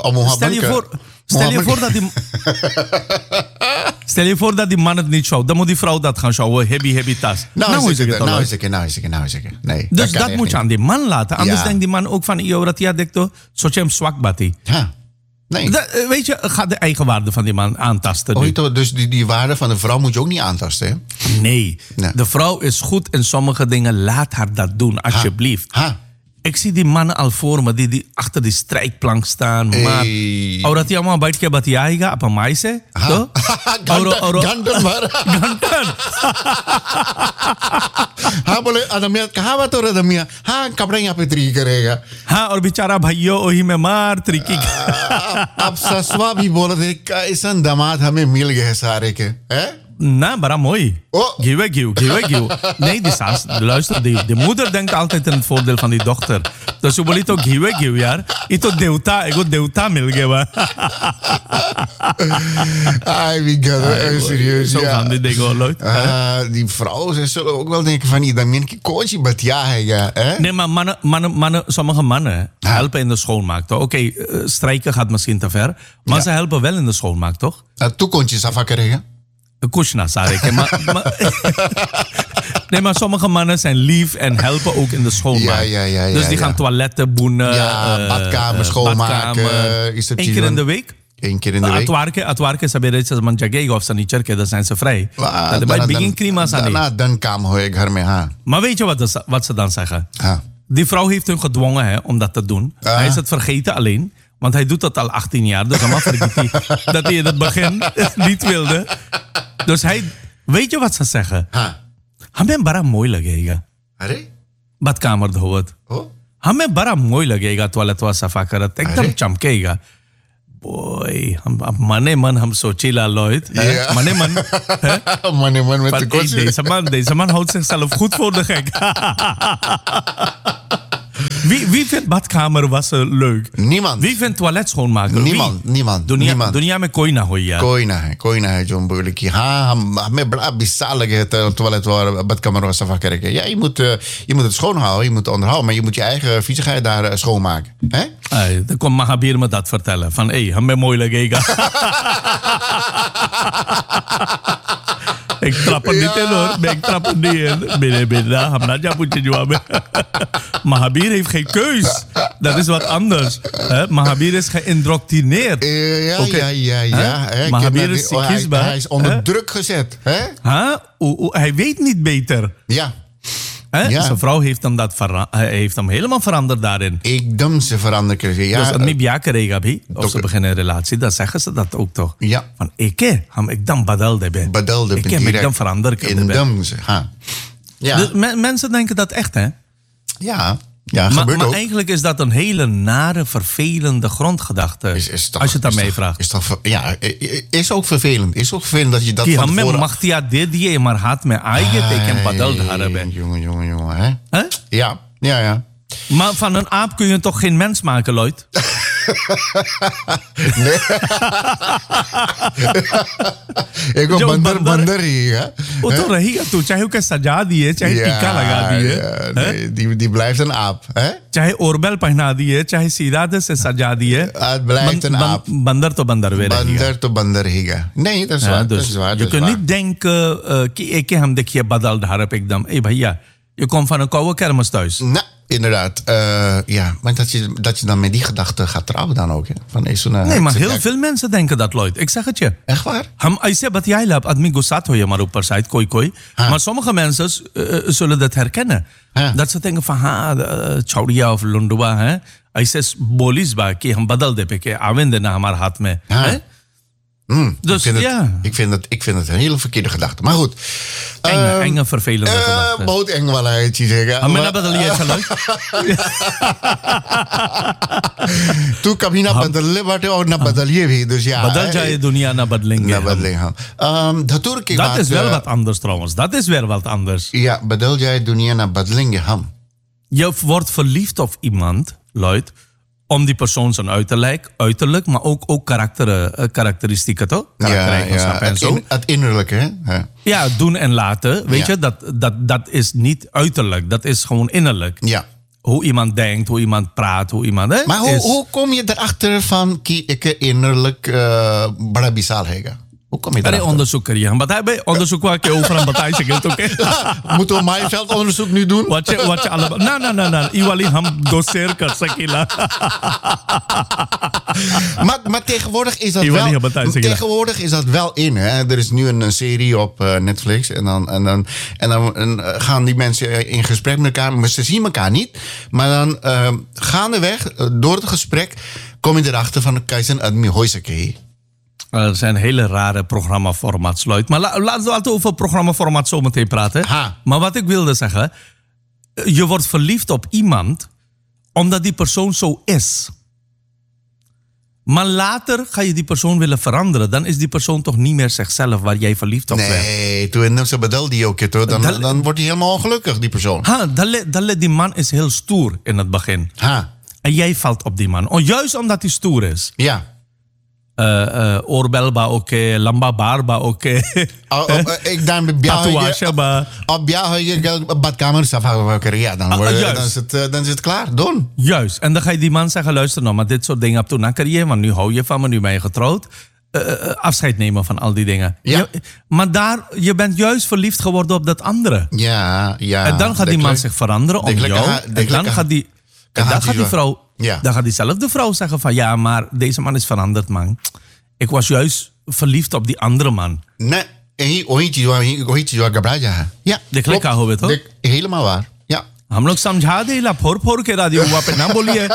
Stel je voor dat die man het niet sjouwt. Dan moet die vrouw dat gaan sjouwen. Heavy tas. Nou is het. Nee, dus dat moet je aan die man laten. Anders denkt die man ook van... Yo, dat ja, dekto. Zo je hem zwak bati. Ja. Nee. Weet je, ga de eigen waarde van die man aantasten. Dus die waarde van de vrouw moet je ook niet aantasten, hè? Nee. De vrouw is goed in sommige dingen. Laat haar dat doen, alsjeblieft. Ik zie die mannen al voor me die achter die strijkplank staan. Maar dat die allemaal buiten wat jij gaat, op een meisje. Gantan maar. Gantan. Ha बोले अदमिया कहाँ बात हो रहा अदमिया हाँ कपड़े यहाँ पे तरीके करेगा हाँ और बेचारा भाइयों वही में मार तरीके अब ससुआ भी बोल रहे कैसा दामाद हमें मिल गए सारे के हैं Nou, maar mooi. Giwe. Nee, luister, de moeder denkt altijd in het voordeel van die dochter. Dus je wil toch giwe, ja. Ito deuta milgewa. Ai, wie gaat serieus. Zo gaan die dingen leuk. Die vrouwen, ze zullen ook wel denken van, dan ben ik coachie, maar ja. Nee, maar sommige mannen helpen in de schoonmaak, toch? Oké, strijken gaat misschien te ver. Maar ze helpen wel in de schoonmaak, toch? Toekomstjes afhakken. Kushna, Sarek. Nee, maar sommige mannen zijn lief en helpen ook in de schoonmaak. Ja. Dus die gaan toiletten boenen. Badkamer schoonmaken. Eén keer in de week. 1 keer in de week. Atwarke sabere se man jagega of sanicherke, dan zijn ze vrij. Dat bij het begin krima zijn. Dan kwam ik ermee aan. Maar weet je wat ze dan zeggen? Ha. Die vrouw heeft hem gedwongen hè, om dat te doen. Hij is het vergeten alleen. Want hij doet dat al 18 jaar. Dus dan vergeet hij dat hij in het begin niet wilde. Dus weet je wat ze zeggen? Hame bara mooi लगेगा. अरे? badkamer धोवत. Oh? हमें बड़ा मोई लगेगा toilet वा सफा करत एकदम चमकेगा. Boy, अब मने मन हम सोचीला Lloyd. Mane man. Mane man met de koets. Deze man houdt zichzelf goed voor de gek. Wie vindt badkamer wassen leuk? Niemand. Wie vindt toilet schoonmaken? Niemand. दुनिया में कोई ना हो यार. कोई ना है जो बोले कि हाँ हमें बड़ा बिस्सा लगे toilet waar badkamer was safa kerken. Ja, je moet het schoonhouden, je moet het onderhouden, maar je moet je eigen viezigheid daar schoonmaken. Hè? Dan komt Mahabir me dat vertellen. Van hame mooi लगेगा. Ik trap er niet in hoor. Ik trap er niet in. Binnen, Hamnadja moet je jawab. Mahabir heeft geen keus. Dat is wat anders. Mahabir is geïndoctrineerd. Ja. Mahabir is hij is onder druk gezet. Hè? Hij weet niet beter. Ja. Ja. Zijn vrouw heeft hem helemaal veranderd daarin. एकदम से veranderd. Ja. Dus admi bia karega bhi. Of ze beginnen een relatie, dan zeggen ze dat ook toch. Ja. Van हम एकदम बदल दे बे. Ik hem एकदम verander कर दे बे. एकदम से, हाँ. Ja. Dus mensen denken dat echt, hè? Ja, gebeurt maar ook. Eigenlijk is dat een hele nare, vervelende grondgedachte. Als je het aan mij vraagt. Is ook vervelend. Is ook vervelend dat je dat van tevoren... mag die dit die maar had me eigen teken badal hebben. Jongen, hè? Ja. Maar van een aap kun je toch geen mens maken, Lloyd? Nee. Ik wil bandar hier. O to rahiga tu, chahe uke saja diye, chahe tika laga diye. Nee, die blijft een aap, hè? Chahe oorbel pehna diye, chahe sirade se saja diye. Het blijft een aap. Bandar to bandar weer. Bandar to bandar higa. Nee, dat is waar. Dus je kunt niet denken ki eke hum dekhiye badal dharap ekdam. Bhaiya, je komt van een koude kermis thuis. Nou, inderdaad. Maar dat je dan met die gedachte gaat trouwen dan ook. Hè? Nee, maar heel veel mensen denken dat, Lloyd. Ik zeg het je. Echt waar? Hum aise batiyai lab admi gussat hoye maar upar side koi. Maar sommige mensen zullen dat herkennen. Dat ze denken van chaudiya of lundua है ऐसे बोलिस बा कि हम बदल दे पे के आवेंदे ना हमारे हाथ में है. Dus, ik vind het een hele verkeerde gedachte. Maar goed. Enge vervelende gedachte. बहुत eng वाला है चीजें का. हमें ना बदलिए चलो. तू कभी ना बदलने बाटे और ना बदलिए भी. Dus ja. बदल जाए दुनिया ना बदलेंगे. ना बदलेंगे हम. धतूर की बात. Dat is wel wat anders trouwens. Dat is weer wat anders. Ja, बदल जाए दुनिया ना बदलेंगे हम. Je wordt verliefd op iemand, Lloyd. Om die persoon zijn uiterlijk, maar ook karakteristieken, toch? Ja. Het innerlijke, hè? Ja, doen en laten. Weet je, dat is niet uiterlijk. Dat is gewoon innerlijk. Ja. Hoe iemand denkt, hoe iemand praat, hoe iemand... Hè, maar hoe kom je erachter van ki ik innerlijk bada bisal hega? Hoe kom je erachter? Onderzoek krijgen. Maar onderzoek waar ik over een bataille zeg, oké? Moeten we Maaiveld onderzoek nu doen? Wat je allemaal... Nee. Iwali ham doseer kar sakila. Maar tegenwoordig is dat wel... Tegenwoordig is dat wel in, hè? Er is nu een serie op Netflix. En dan gaan die mensen in gesprek met elkaar. Maar ze zien elkaar niet. Maar dan gaandeweg, door het gesprek... kom je erachter van... Kaizen admi hoisake. Er zijn hele rare programmaformats, Lloyd. Maar laten we over programmaformat zo meteen praten. Maar wat ik wilde zeggen... Je wordt verliefd op iemand... omdat die persoon zo is. Maar later ga je die persoon willen veranderen. Dan is die persoon toch niet meer zichzelf waar jij verliefd op bent. Nee, toen ze bedel die ook. Dan wordt hij helemaal ongelukkig, die persoon. Die man is heel stoer in het begin. En jij valt op die man. Juist omdat hij stoer is. Ja. Oorbel ba oké, lamba bar ba oké. Ik dan bij tatoeage ba. Op jou je badkamer safa ja, dan is het klaar. Doen. Juist. En dan ga je die man zeggen, luister nou, maar dit soort dingen heb toen na carrière, want nu hou je van me, nu ben je getrouwd. Afscheid nemen van al die dingen. Ja. Maar je bent juist verliefd geworden op dat andere. Ja. En dan gaat die man zich veranderen om jou. En dan gaat die vrouw... Ja. Dan gaat diezelfde vrouw zeggen van... Ja, maar deze man is veranderd, man. Ik was juist verliefd op die andere man. Nee, ohichi gabraja. Ja, De klika ho toch? Helemaal waar. Ja. हम लोग समझा दे ला four four के रादियो हुआ पे ना बोलिए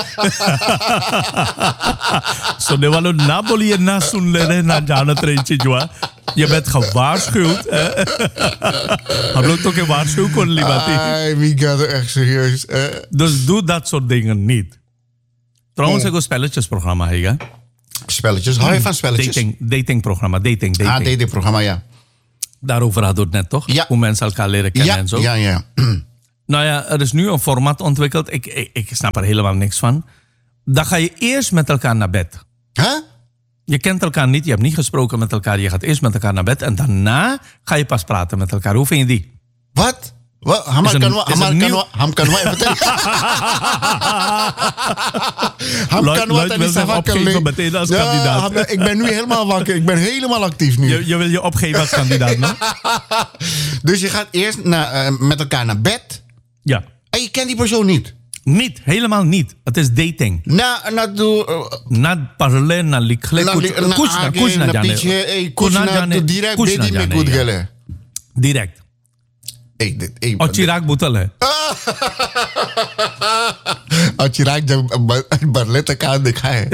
सुनने वालों ना बोलिए ना सुन ले रहे ना जानत रहे चीजवा je bent gewaarschuwd हम लोग तो के waarschuw kon libati Wie gaat er echt serieus? dus doe dat soort dingen niet trouwens ik een spelletjesprogramma heega Spelletjes, hou je van spelletjes? Datingprogramma dating datingprogramma, ja. Daarover hadden we het net toch? Ja. Hoe mensen elkaar leren kennen en zo. Ja. Nou ja, er is nu een format ontwikkeld. Ik snap er helemaal niks van. Dan ga je eerst met elkaar naar bed. Huh? Je kent elkaar niet, je hebt niet gesproken met elkaar. Je gaat eerst met elkaar naar bed en daarna ga je pas praten met elkaar. Hoe vind je die? Wat? Ham kan we even Lloyd wil zich opgeven meteen als kandidaat. Ik ben nu helemaal wakker. Ik ben helemaal actief nu. Je wil je opgeven als kandidaat, no? Dus je gaat eerst met elkaar naar bed. Ja. En je kent die persoon niet? Niet, helemaal niet. Het is dating. Na parle, na likle, kuch na jane. Direct. और चिराग बोतल है और चिराग जब बरले तक का दिखा है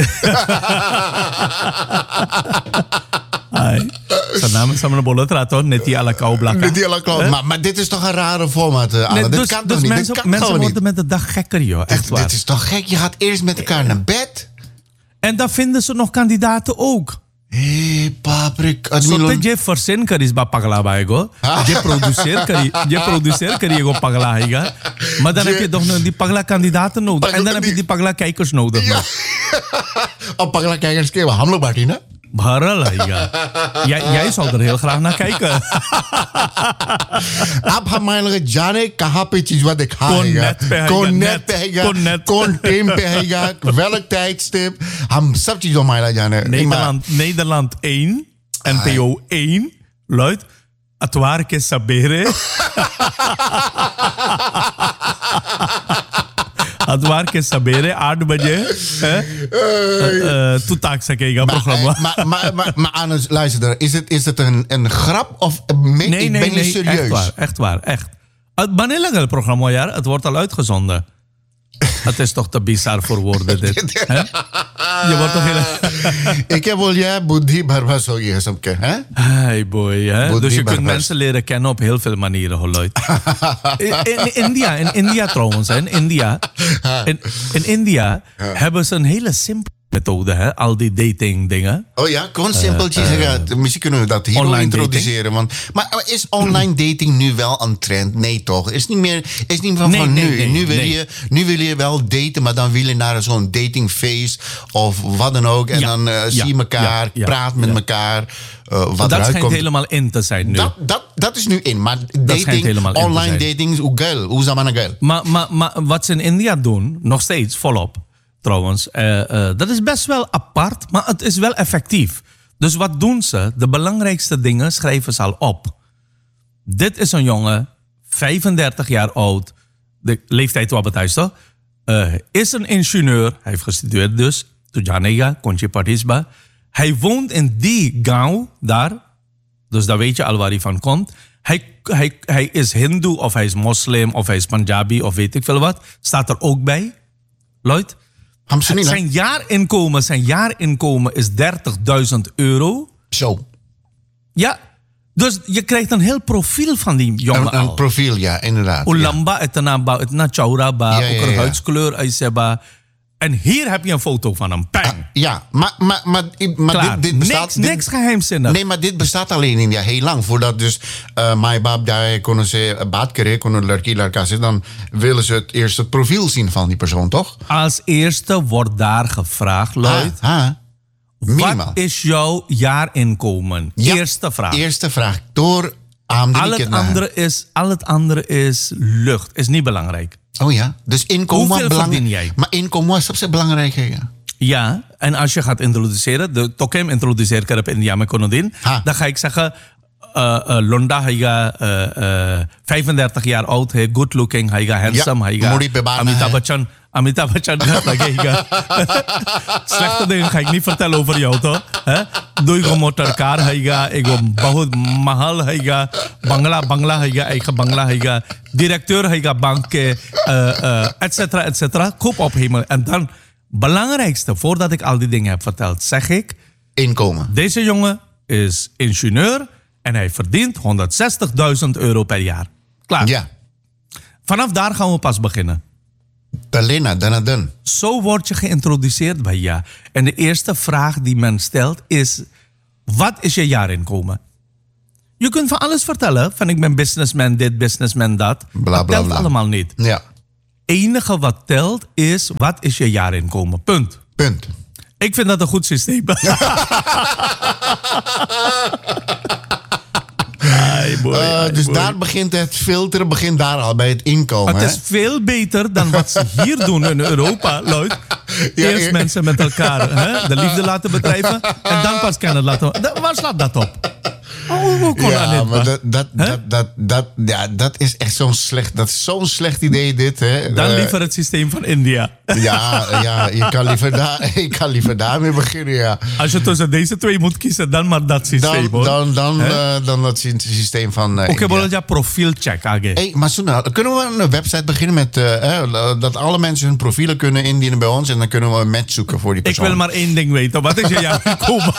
zijn naam is samen bolen trato neti ala blakka. Neti ala maar dit is toch een rare format. Nee, dit kan toch niet? Mensen worden met de dag gekker, joh. Echt waar. Dit is toch gek? Je gaat eerst met elkaar naar bed. En dan vinden ze nog kandidaten ook. Paprik. Sote je versen karis ba pagla baego. Je produceer kari ego pagla higa. Maar dan heb je toch nog die pagla kandidaten nodig. En dan heb je die pagla kijkers nodig. Op pagla kijkers keer we hamlo baati na. Bharal higa. Jij zal er heel graag naar kijken. आप हमारे लगे जाने कहाँ पे चीज़ दिखाएगा कौन नेट पे हैगा कौन टीम पे हैगा welk tijdstip हम सब चीज़ों हमारा जाने Nederland 1 NPO 1 luidt Atwaar ke sabere Atwaar ke sabere 8 बजे तू ताक सकेगा programma. Maar Anus, luister, is het een grap of ben je serieus? Echt waar. Wanneer lang het programma, ja? Het wordt al uitgezonden. Het is toch te bizar voor woorden, dit. Je wordt toch heel... Ik heb wel, ja, buddhi barbas ho gaya sabke, hè? Hey boy, hè? Dus je kunt mensen leren kennen op heel veel manieren, Lloyd. In India trouwens, in India hebben ze een hele simpele methode, hè? Al die dating dingen. Oh ja, gewoon simpeltjes. Misschien kunnen we dat hier online introduceren. Maar is online dating nu wel een trend? Nee toch? Is niet meer van nu. Nu wil je wel daten, maar dan wil je naar zo'n datingfeest of wat dan ook. En dan zie je elkaar, praat met elkaar. Dat schijnt helemaal in te zijn nu. Dat is nu in. Maar dating, online dating is hoe zaman. Maar wat ze in India doen, nog steeds volop. Trouwens, dat is best wel apart, maar het is wel effectief. Dus wat doen ze? De belangrijkste dingen schrijven ze al op. Dit is een jongen, 35 jaar oud, de leeftijd wat betuigt toch? Is een ingenieur, hij heeft gestudeerd dus, Tujanega, Conchi Patisba. Hij woont in die gauw daar, dus daar weet je al waar hij van komt. Hij is hindoe of hij is moslim of hij is Punjabi of weet ik veel wat. Staat er ook bij, Lloyd. Zijn jaarinkomen is €30.000. Zo. Ja, dus je krijgt een heel profiel van die jongen al. Een profiel, ja, inderdaad. Ulamba, etna chauraba, ook een huidskleur, aiseba. En hier heb je een foto van hem. Bang. Ja, maar dit bestaat... Niks geheimzinnig. Nee, maar dit bestaat alleen in India heel lang. Voordat dus Mai Baap daar konden ze baat keren, konden larka zitten, dan willen ze eerst het profiel zien van die persoon, toch? Als eerste wordt daar gevraagd, Lloyd. Wat is jouw jaarinkomen? Ja, eerste vraag. Door al het andere is lucht. Is niet belangrijk. Oh ja, dus inkomen... Hoeveel verdien jij? Maar inkomen is belangrijk, ja. Ja, en als je gaat introduceren, de Tokem introduceert ik in India met Konodin, dan ga ik zeggen, Londa haiga 35 jaar oud है, good looking haiga, handsome haiga. Moody pe bana Amitabh Bachchan gaat लगेगा. Slechte dingen ga ik niet vertellen over jou, toch? Doe ik motorcar haiga, ego बहुत महल haiga, bangla haiga, eigen bangla haiga, directeur haiga bank के, et cetera. Koop op hemel. En dan, belangrijkste, voordat ik al die dingen heb verteld, zeg ik... Inkomen. Deze jongen is ingenieur en hij verdient €160.000 per jaar. Klaar. Ja. Vanaf daar gaan we pas beginnen. Talena, dan. Zo word je geïntroduceerd bij ja. En de eerste vraag die men stelt is... Wat is je jaarinkomen? Je kunt van alles vertellen. Van ik ben businessman dit, businessman dat. Bla, dat bla, telt bla. allemaal niet. Ja. Enige wat telt is... Wat is je jaarinkomen? Punt. Ik vind dat een goed systeem. Dus daar begint het filteren, begint daar al bij het inkomen. Het is veel beter dan wat ze hier doen in Europa, Lloyd. Eerst mensen met elkaar de liefde laten bedrijven en dan pas kennen laten. Waar slaat dat op? Hoe kon dat is echt zo'n slecht, dat is zo'n slecht idee dit. Hè. Dan liever het systeem van India. Ja, ik kan liever daarmee beginnen, ja. Als je tussen deze twee moet kiezen, dan maar dat systeem, hoor. Dan dat systeem van Oké, bolletja profielcheck. Hey, maar Suna, kunnen we een website beginnen met dat alle mensen hun profielen kunnen indienen bij ons en dan kunnen we een match zoeken voor die persoon. Ik wil maar één ding weten. Wat is je jaarinkomen?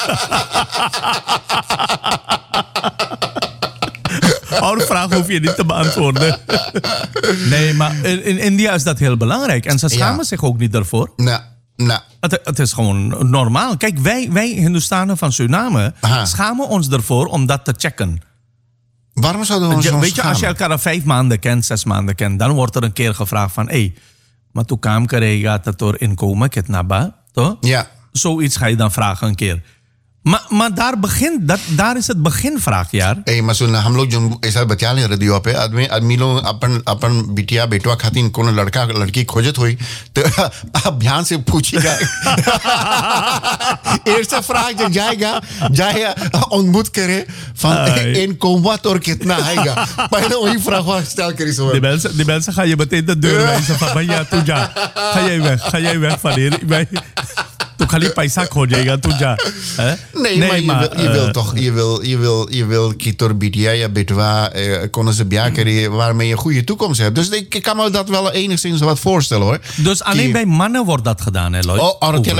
Oude vraag hoef je niet te beantwoorden. Nee, maar in India is dat heel belangrijk. En ze schamen zich ook niet daarvoor. Nou. Het is gewoon normaal. Kijk, wij Hindustanen van Suriname schamen ons ervoor om dat te checken. Waarom zouden we ons Weet je, schamen? als je elkaar al 5 maanden kent, 6 maanden kent, dan wordt er een keer gevraagd van, hey, maar toen kam karega dat door inkomen, kitnaba, toch? Ja. Zoiets ga je dan vragen een keer. Maar daar is het beginvraagjaar. Hey, maar सुन हम लोग जो ऐसा बचा ले रेडियो पे आदमी लोग अपन बिटिया बेटवा खातिर कोनो लड़का लड़की खोजत हुई तो आप ध्यान से पूछिएगा. Eerste vraag जो जाएगा ontmoet करे van inkomen और कितना आएगा. पहले वही vraag stel करी zo. Die mensen gaan je meteen de deur wijzen van ja, toen ja. Ga jij weg van hier. तो खाली पैसा खोजेगा तू जा. Nee, maar je wil kitor bidia ja betwa konden ze biakeri waarmee je een goede toekomst hebt. Dus ik kan me dat wel enigszins wat voorstellen, hoor. Dus alleen bij mannen wordt dat gedaan, hè, Lloyd?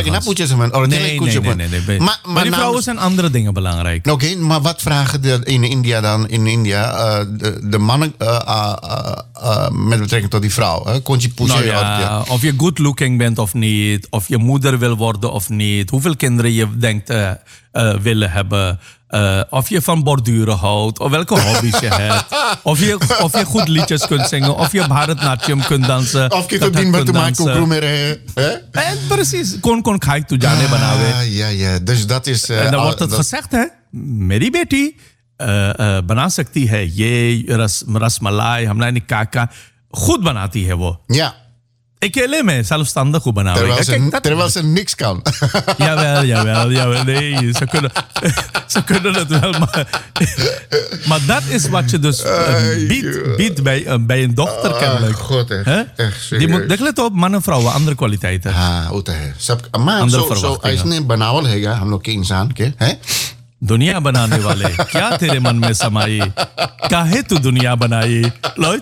Nee. Maar die vrouwen zijn andere dingen belangrijk. Oké, maar wat vragen in India dan? In India de mannen met betrekking tot die vrouw. Of je good looking bent of niet. Of je moeder wil worden of niet. Hoeveel kinderen je denkt willen hebben. Of je van borduren houdt. Of welke hobby's je hebt. Of je goed liedjes kunt zingen. Of je Bharatnatyam kunt dansen. Of je kunt dansen. Precies. Kon khai tu jane banawe. Ja. Dus dat is... en dan wordt het gezegd, hè. Meri beti bana sakti hai. Ye rasmalai, hamla ni kaka. Goed banati hai wo. Ja. Ekeले में zelfstandig hoe बनावे. Terwijl ze niks kan. Jawel. Nee, ze kunnen het wel. Maar dat is wat je dus biedt bij een dochter kennelijk. God, echt serieus. Let op, man en vrouwen, andere kwaliteiten. होता है. Maar zo ऐसने बनावल हैगा हम लोग के इंसान के, हैं? दुनिया बनाने वाले क्या तेरे मन में समाई काहे तू दुनिया बनाई Lloyd.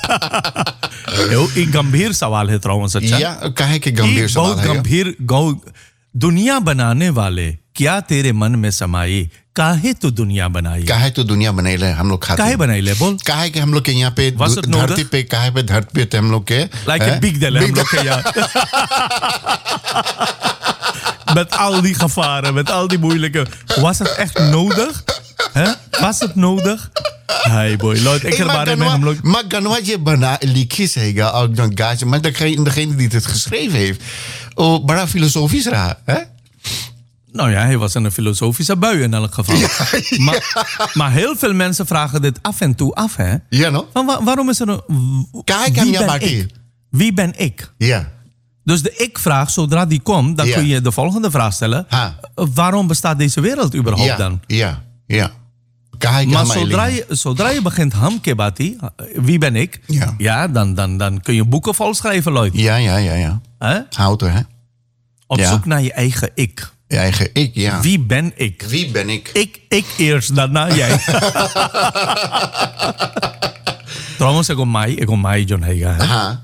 एक गंभीर सवाल है trouwens अच्छा. Ja, काहे के गंभीर सवाल है. बहुत गंभीर दुनिया बनाने वाले क्या तेरे मन में समाई काहे तू दुनिया बनाई. काहे तू दुनिया बनाई ले हम लोग खाते. काहे बनाई ले बोल. काहे के हम लोग के यहाँ पे धरती पे काहे पे धरती पे हम लोग के like a big deal हम लोग के यहाँ. Met al die gevaren, met al die moeilijke... Was het echt nodig? Was het nodig? Hey boy, Lloyd, ik ervaar met hem. Maar ganwa je bana likis hega ook dan gaatje, maar degene die het geschreven heeft. Oh, bara filosofisch raar, hè? Nou ja, hij was in een filosofische bui in elk geval. Maar heel veel mensen vragen dit af en toe af, hè? Ja, no? Waarom is er een... Wie ben ik? Ja. Dus de ik-vraag, zodra die komt, dan kun je de volgende vraag stellen. Waarom bestaat deze wereld überhaupt dan? Ja. Maar zodra je begint hamkebati, wie ben ik? Ja. Dan kun je boeken volschrijven, Lloyd. Ja. Houten, hè? Op zoek naar je eigen ik. Je eigen ik, ja. Wie ben ik? Wie ben ik? Ik eerst, daarna jij. Trouwens, ik kom mai John Heiga. हाँ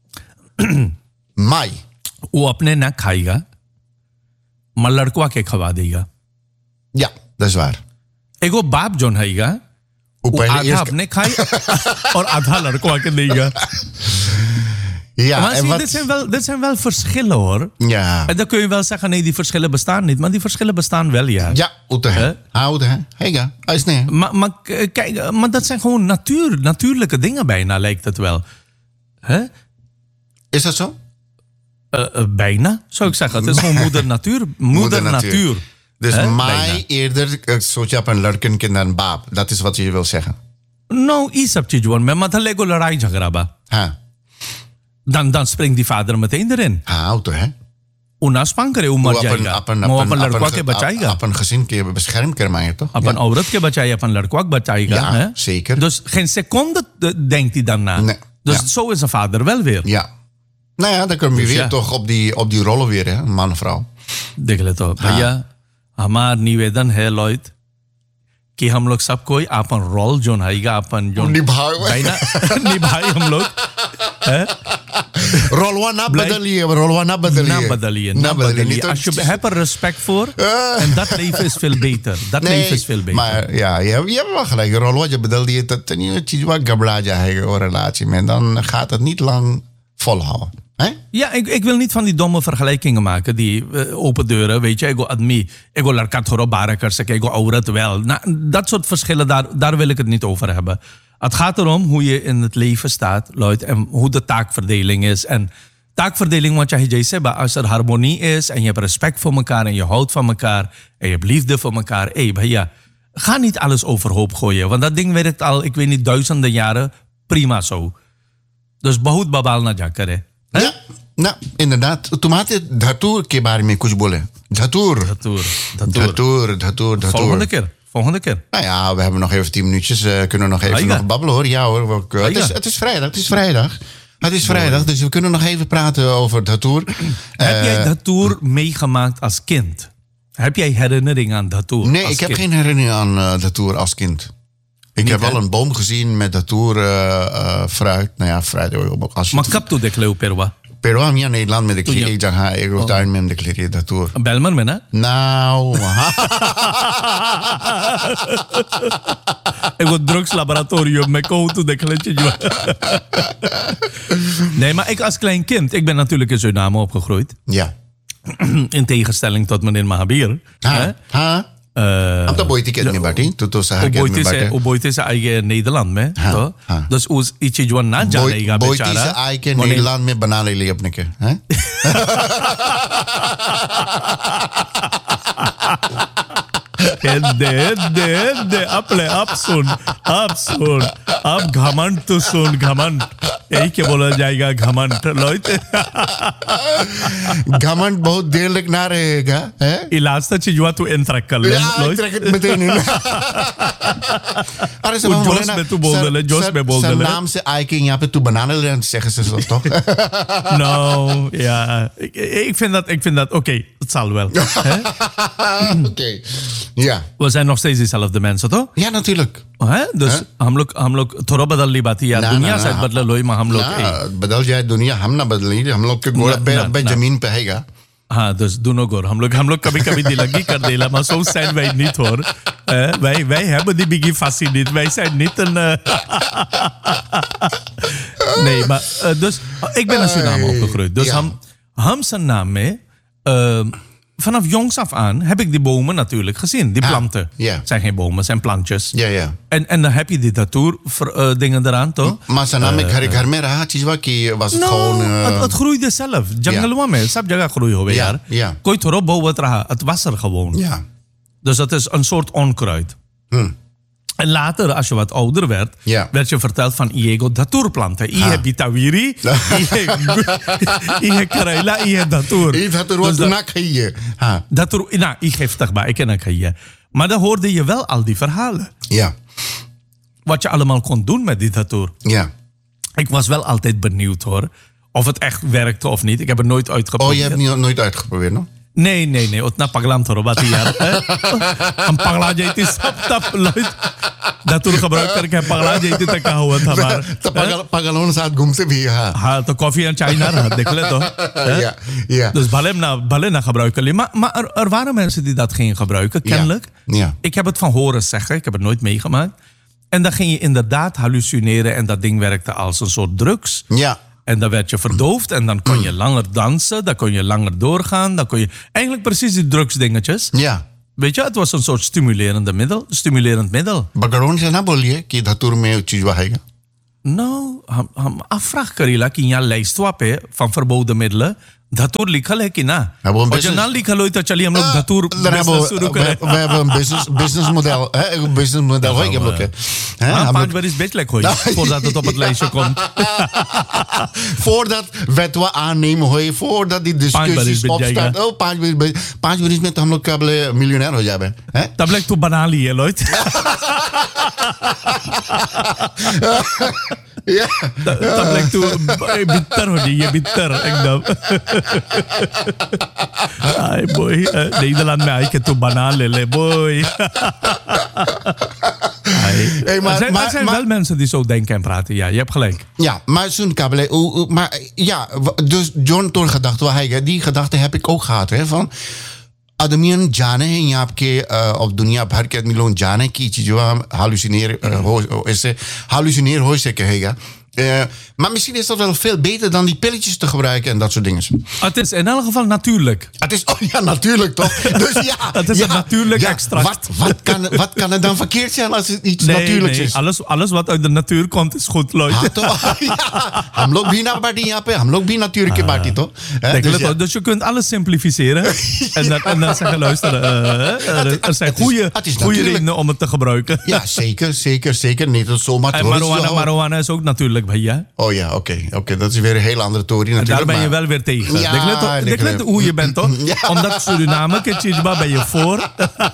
माई वो अपने ना खाएगा मैं लड़कवा के खवा देगा Ja, dat is waar. एगो बाप जोन हैगा वो आधा अपने खाए और आधा लड़कवा के देगा. Ja, maar dit zijn wel verschillen, hoor. Ja. En dan kun je wel zeggen, nee, die verschillen bestaan niet. Maar die verschillen bestaan wel, ja. Ja, Heiga. Maar dat zijn gewoon natuurlijke dingen bijna, lijkt het wel. Hè? Is dat zo? Bijna, zou ik zeggen. Het is gewoon moeder natuur. Moeder natuur. Dus mij eerder soort je op een lurken dan baap. Dat is wat je wil zeggen. Nou, iets heb je gewoon. Maar dan lego larai jagraba. Dan springt die vader meteen erin. Auto, hè? Una spankere umar jayega. Maar op een लड़का के बचाएगा. Op een gezin के bescherm करवाएंगे toch? Op een औरत के बचाएगा, op een लड़का के बचाएगा. Ja, zeker. Dus geen seconde denkt hij daarna. Nee. Dus zo is een vader wel weer. Ja. Nou ja, dan komen we weer toch op die rollen weer, hè? Man, vrouw. देख ले तो भैया हमार निवेदन है लॉयड कि हम लोग सब कोई अपन रोल जोन हैगा अपन जोन निभाए हम लोग rolwa na badaliye. Als je hebt er respect voor en dat leven is veel beter. Leven is veel beter. Maar ja, je hebt wel gelijk. Rolwa je badaliye dat niet iets wat gabla jahega een relatie met, dan gaat het niet lang volhouden. Ja, ik wil niet van die domme vergelijkingen maken. Die open deuren, weet je. Ego admi, ego larkat horo barakers, ego aurat wel. Nou, dat soort verschillen, daar wil ik het niet over hebben. Het gaat erom hoe je in het leven staat, Lloyd, en hoe de taakverdeling is. En taakverdeling, wat jij zei, als er harmonie is en je hebt respect voor elkaar en je houdt van elkaar en je hebt liefde voor elkaar. Bhaiya, ga niet alles overhoop gooien, want dat ding werkt al, ik weet niet, duizenden jaren prima zo. Dus bahut babal na ja kare. Ja, nou, inderdaad. तुम्हारे धतूर के बारे में कुछ बोले. धतूर. Volgende keer. Nou ja, we hebben nog even 10 minuutjes. Kunnen nog even nog babbelen, hoor. Ja, hoor. Het is vrijdag. Dus we kunnen nog even praten over Dhatour. Heb jij Dhatour meegemaakt als kind? Heb jij herinnering aan Dhatour? Nee, ik heb geen herinnering aan Dhatour als kind. Ik heb wel een boom gezien met Dhatour fruit. Nou ja, fruit. Maar kapto de kleu perwa? Pero हम यहाँ Nederland में देखलिए एक जगह एक टाइम में हम देख लिए Dhatour. Belmer में ना? Nou. Ik word drugslaboratorium met koud de kletje. Nee, maar ik als klein kind, ik ben natuurlijk in Suriname opgegroeid. Ja. In tegenstelling tot meneer Mahabir. Am तो बोई थी कितनी बाटी तो शहर के में बाटे वो बोईते से आई के नीदरलैंड में तो दस उस इची जो ना जानेगा बेचारा बोईते से आई के नीदरलैंड में बना ले लिए अपने के हैं दे अब सुन अब घमंड तो सुन घमंड यही के बोला जाएगा घमंड लॉयड घमंड बहुत देर तक ना रहेगा इलाज तो चीजवा तू इंटरेक्ट कर ले अरे सब जोश में तू बोल दे जोश में बोल दे नाम से आए के यहाँ पे तू बनाने ले zeggen ze zo toch nou ja ik vind dat oké, het zal wel oké. Ja. We zijn nog steeds dezelfde mensen, toch? Ja, natuurlijk. Dus हम लोग थोड़ा बदल ली बात यार दुनिया से बदल लो ही हम लोग बदल जाए दुनिया हम ना बदलें हम लोग के गोड़ पे जमीन पे हैगा. हाँ, dus doe ook hoor. हम लोग कभी dilagi कर देला, maar zo zijn wij niet hoor. Wij hebben die biggie fassie niet. Wij zijn niet een... Nee, maar dus ik ben in Suriname opgegroeid. Dus ham zijn naam mee. Vanaf jongs af aan heb ik die bomen natuurlijk gezien. Die planten. Het zijn geen bomen, het zijn plantjes. Ja. En dan heb je die Dhatour dingen eraan, toch? Maar zijn naam घर में रहा चीज was het gewoon... Het groeide zelf. Jungle में सब जगह groeien होवे यार. कोई थोड़ा बहुत रहा. Het was er gewoon. Ja. Dus dat is een soort onkruid. En later, als je wat ouder werd, werd je verteld van Iego Dhatour planten. Ie bitawiri, Ie Karela, Ie Dhatour. Ie Dhatour was na khaye. Dhatour, na, I geef toch bij, ik ken het khaye. Maar dan hoorde je wel al die verhalen. Ja. Wat je allemaal kon doen met die datour. Ja. Ik was wel altijd benieuwd hoor. Of het echt werkte of niet. Ik heb het nooit uitgeprobeerd. Oh, je hebt het nooit uitgeprobeerd, no? Nee. Ot na paglam toro wat hier. Ang pagla jay ti tap luid. Datour gebruikt ik heb pagla jay ti takahawat hamar. Pagalon saat gumse bhi, ha. Ha, to koffie en China had dekle toch? Ja. Dus balena gebruiken. Maar er waren mensen die dat gingen gebruiken, kennelijk. Ja. Ik heb het van horen zeggen, ik heb het nooit meegemaakt. En dan ging je inderdaad hallucineren en dat ding werkte als een soort drugs. Ja. En dan werd je verdoofd en dan kon je langer dansen, dan kon je langer doorgaan. Dan kon je eigenlijk precies die drugsdingetjes. Ja. Weet je, het was een soort stimulerend middel. Bagaron se na bolie ki dhatur mein cheez wahega. Nou, हम afvraag करेला कि यहाँ lijstwa पे van verboden middelen धतूर लिखल है कि ना अब वो और जो ना लिखल हो तो चलिए हम लोग धतूर business शुरू करें We hebben een business model. Een business model. Hoor, ik heb ook. हाँ 5 बरिस बेच लेक होई voordat het op het lijstje komt. Voordat wet we aannemen होई, voordat die discussies opstaan. Oh, 5 बरिस में तो हम लोग कब मिलियनेयर हो जावे. तब लेक तू बना ली है लोट. Ja. तब लेक तू बित्तर हो जाइए बित्तर एकदम. Ay boy, Nederland में आई के तू बना ले boy. Hey, er zijn wel mensen die zo denken en praten. Ja, je hebt gelijk. Ja, maar zo'n kabele. Maar ja, dus John Tor gedachte, die gedachte heb ik ook gehad. Hè, van आदमियन जाने हैं यहाँ के और दुनिया भर के आदमी लोग जाने की चीज़ों हम hallucineer हो से कहेगा. Maar misschien is dat wel veel beter dan die pilletjes te gebruiken en dat soort dingen. Het is in elk geval natuurlijk. Het is, ja, natuurlijk toch? Dus ja, het is een natuurlijk extract. Wat kan er dan verkeerd zijn als het iets natuurlijks is? Alles wat uit de natuur komt is goed, Lloyd. हम लोग भी ना बाटी यहाँ पे, हम लोग भी natuur के बाटी तो. Dus je kunt alles simplificeren en dan zeggen, luister, er zijn goede redenen om het te gebruiken. Ja, zeker. Niet dat zomaar. En marijuana is ook natuurlijk. Ja. Oh ja, oké. Dat is weer een hele andere tory natuurlijk. En daar ben je wel weer tegen. Ja, ik weet hoe je bent, toch? Ja. Omdat Suriname, Ketjisba, ben je voor.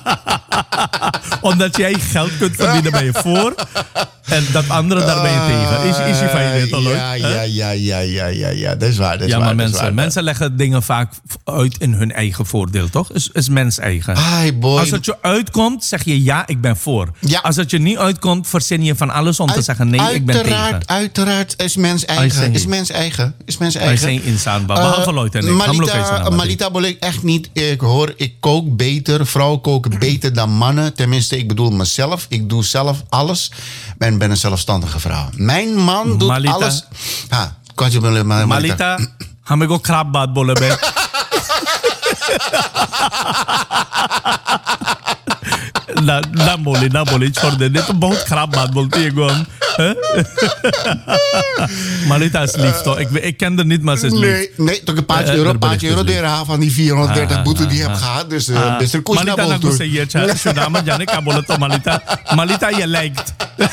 Omdat jij geld kunt verdienen, ben je voor. En dat andere, daar ben je tegen. Is je fijn, toch? Ja. Dat is waar. Ja, maar mensen leggen dingen vaak uit in hun eigen voordeel, toch? Is mens eigen. Als het je uitkomt, zeg je ja, ik ben voor. Ja. Als het je niet uitkomt, verzin je van alles om te zeggen nee, ik ben tegen. Uiteraard is mens eigen. Is mens eigen. Hij is geen insaan, behalve Lloyd en ik. Malita Bolek, echt niet. Ik kook beter. Vrouwen koken beter dan mannen. Tenminste, ik bedoel mezelf. Ik doe zelf alles. En ben een zelfstandige vrouw. Mijn man doet Malita. alles. Kan je me Malita, hame go krab baat bolle be. ना बोले छोड़ दे तो बहुत खराब बात बोलती है गो हम. Malita is lief toch? Ik ken er niet, maar ze is lief. Nee, toch een paar euro deren van die 430 boete die je hebt gehad. Dus best een koers naar boven toe. Malita na gusse je Suriname jane ka bolle to Malita. Malita je lijkt.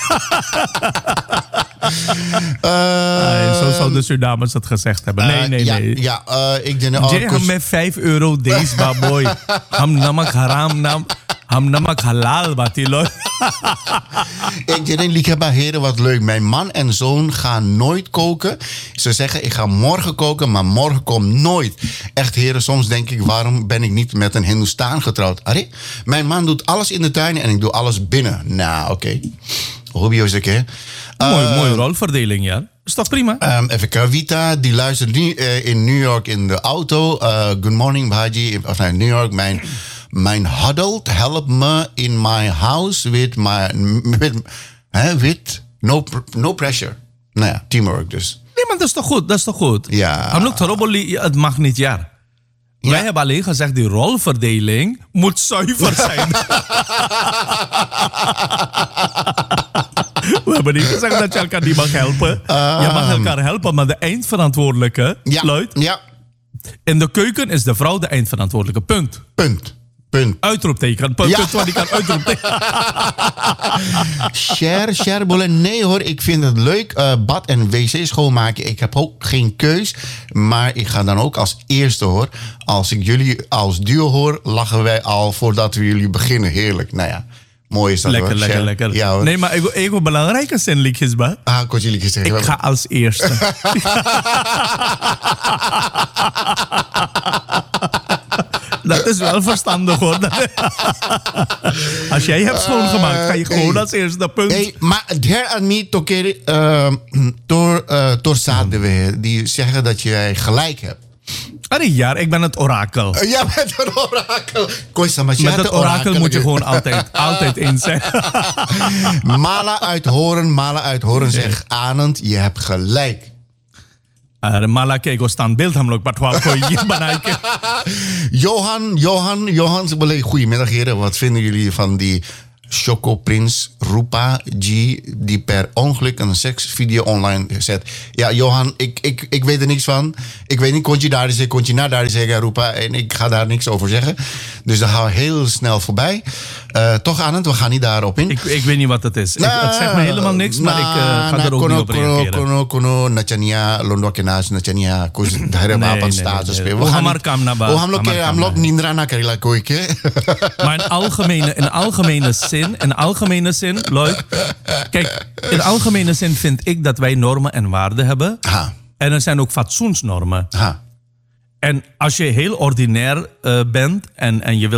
Zo zou de Surinamers het gezegd hebben. Nee. Ja, ik denk je hem met 5 euro deze baboy. Ham namak haram nam. Ham namak halal batilo. Ik denk, lieve heren, wat leuk. Mijn man en zoon gaan nooit koken. Ze zeggen, ik ga morgen koken, maar morgen komt nooit. Echt heren, soms denk ik, waarom ben ik niet met een Hindoestaan getrouwd? Arre, mijn man doet alles in de tuin en ik doe alles binnen. Nou, oké. Hobby is oké. Mooie rolverdeling, ja. Is dat prima? Even kijken. Vita, die luistert nu in New York in de auto. Good morning, Bhaji. Of nee, New York, mijn huddle help me in my house with no pressure. Nou ja, teamwork dus. Nee, maar dat is toch goed? Ja. Het mag niet, ja. Wij hebben alleen gezegd, die rolverdeling moet zuiver zijn. We hebben niet gezegd dat je elkaar niet mag helpen. Je mag elkaar helpen, maar de eindverantwoordelijke, Lloyd. Ja. In de keuken is de vrouw de eindverantwoordelijke. Punt. Punt. Uitroepteken. Punt, Ja. punt, want ik kan uitroepteken. Cher Bollen. Nee hoor, ik vind het leuk. Bad en wc schoonmaken. Ik heb ook geen keus. Maar ik ga dan ook als eerste hoor. Als ik jullie als duo hoor, lachen wij al voordat we jullie beginnen. Heerlijk. Nou ja, mooi is dat Lekker, hoor. lekker, Cher. lekker. Ja hoor. Nee, maar ik wil belangrijke zinnetjes, ba. Kort jullie zeggen. Ik ga als eerste. Dat is wel verstandig hoor. Als jij hebt schoongemaakt, ga je gewoon als eerste punt. Hey, maar der aan mij toker door zaden we die zeggen dat jij gelijk hebt. Allee, ja, ik ben het orakel. Ja, met een orakel. Koisa, maar Met het orakel moet je gewoon altijd in zijn. Mala uit horen zegt Anand, je hebt gelijk. Malah kijk, staan beeld hem ook, maar wat voor je bereiken. Johan, goedemiddag heren. Wat vinden jullie van die Chocoprins Rupa G die per ongeluk een seksvideo online zet? Ja, Johan, ik weet er niks van. Ik weet niet, kon je naar daar zeggen, Rupa, en ik ga daar niks over zeggen. Dus dat gaan we heel snel voorbij. Toch, Anand, we gaan niet daarop in. Ik weet niet wat het is. Het zegt me helemaal niks, maar ik ga er ook niet op reageren. Kono, Nachania, Londokenaas, Nachania, Koos, daar wapen status spelen. We gaan maar kam naar We gaan lok Nindra naar Karela Koike. Maar in algemene zin, Lloyd. Kijk, in algemene zin vind ik dat wij normen en waarden hebben. Ha. En er zijn ook fatsoensnormen. Ha. En als je heel ordinair bent en je wil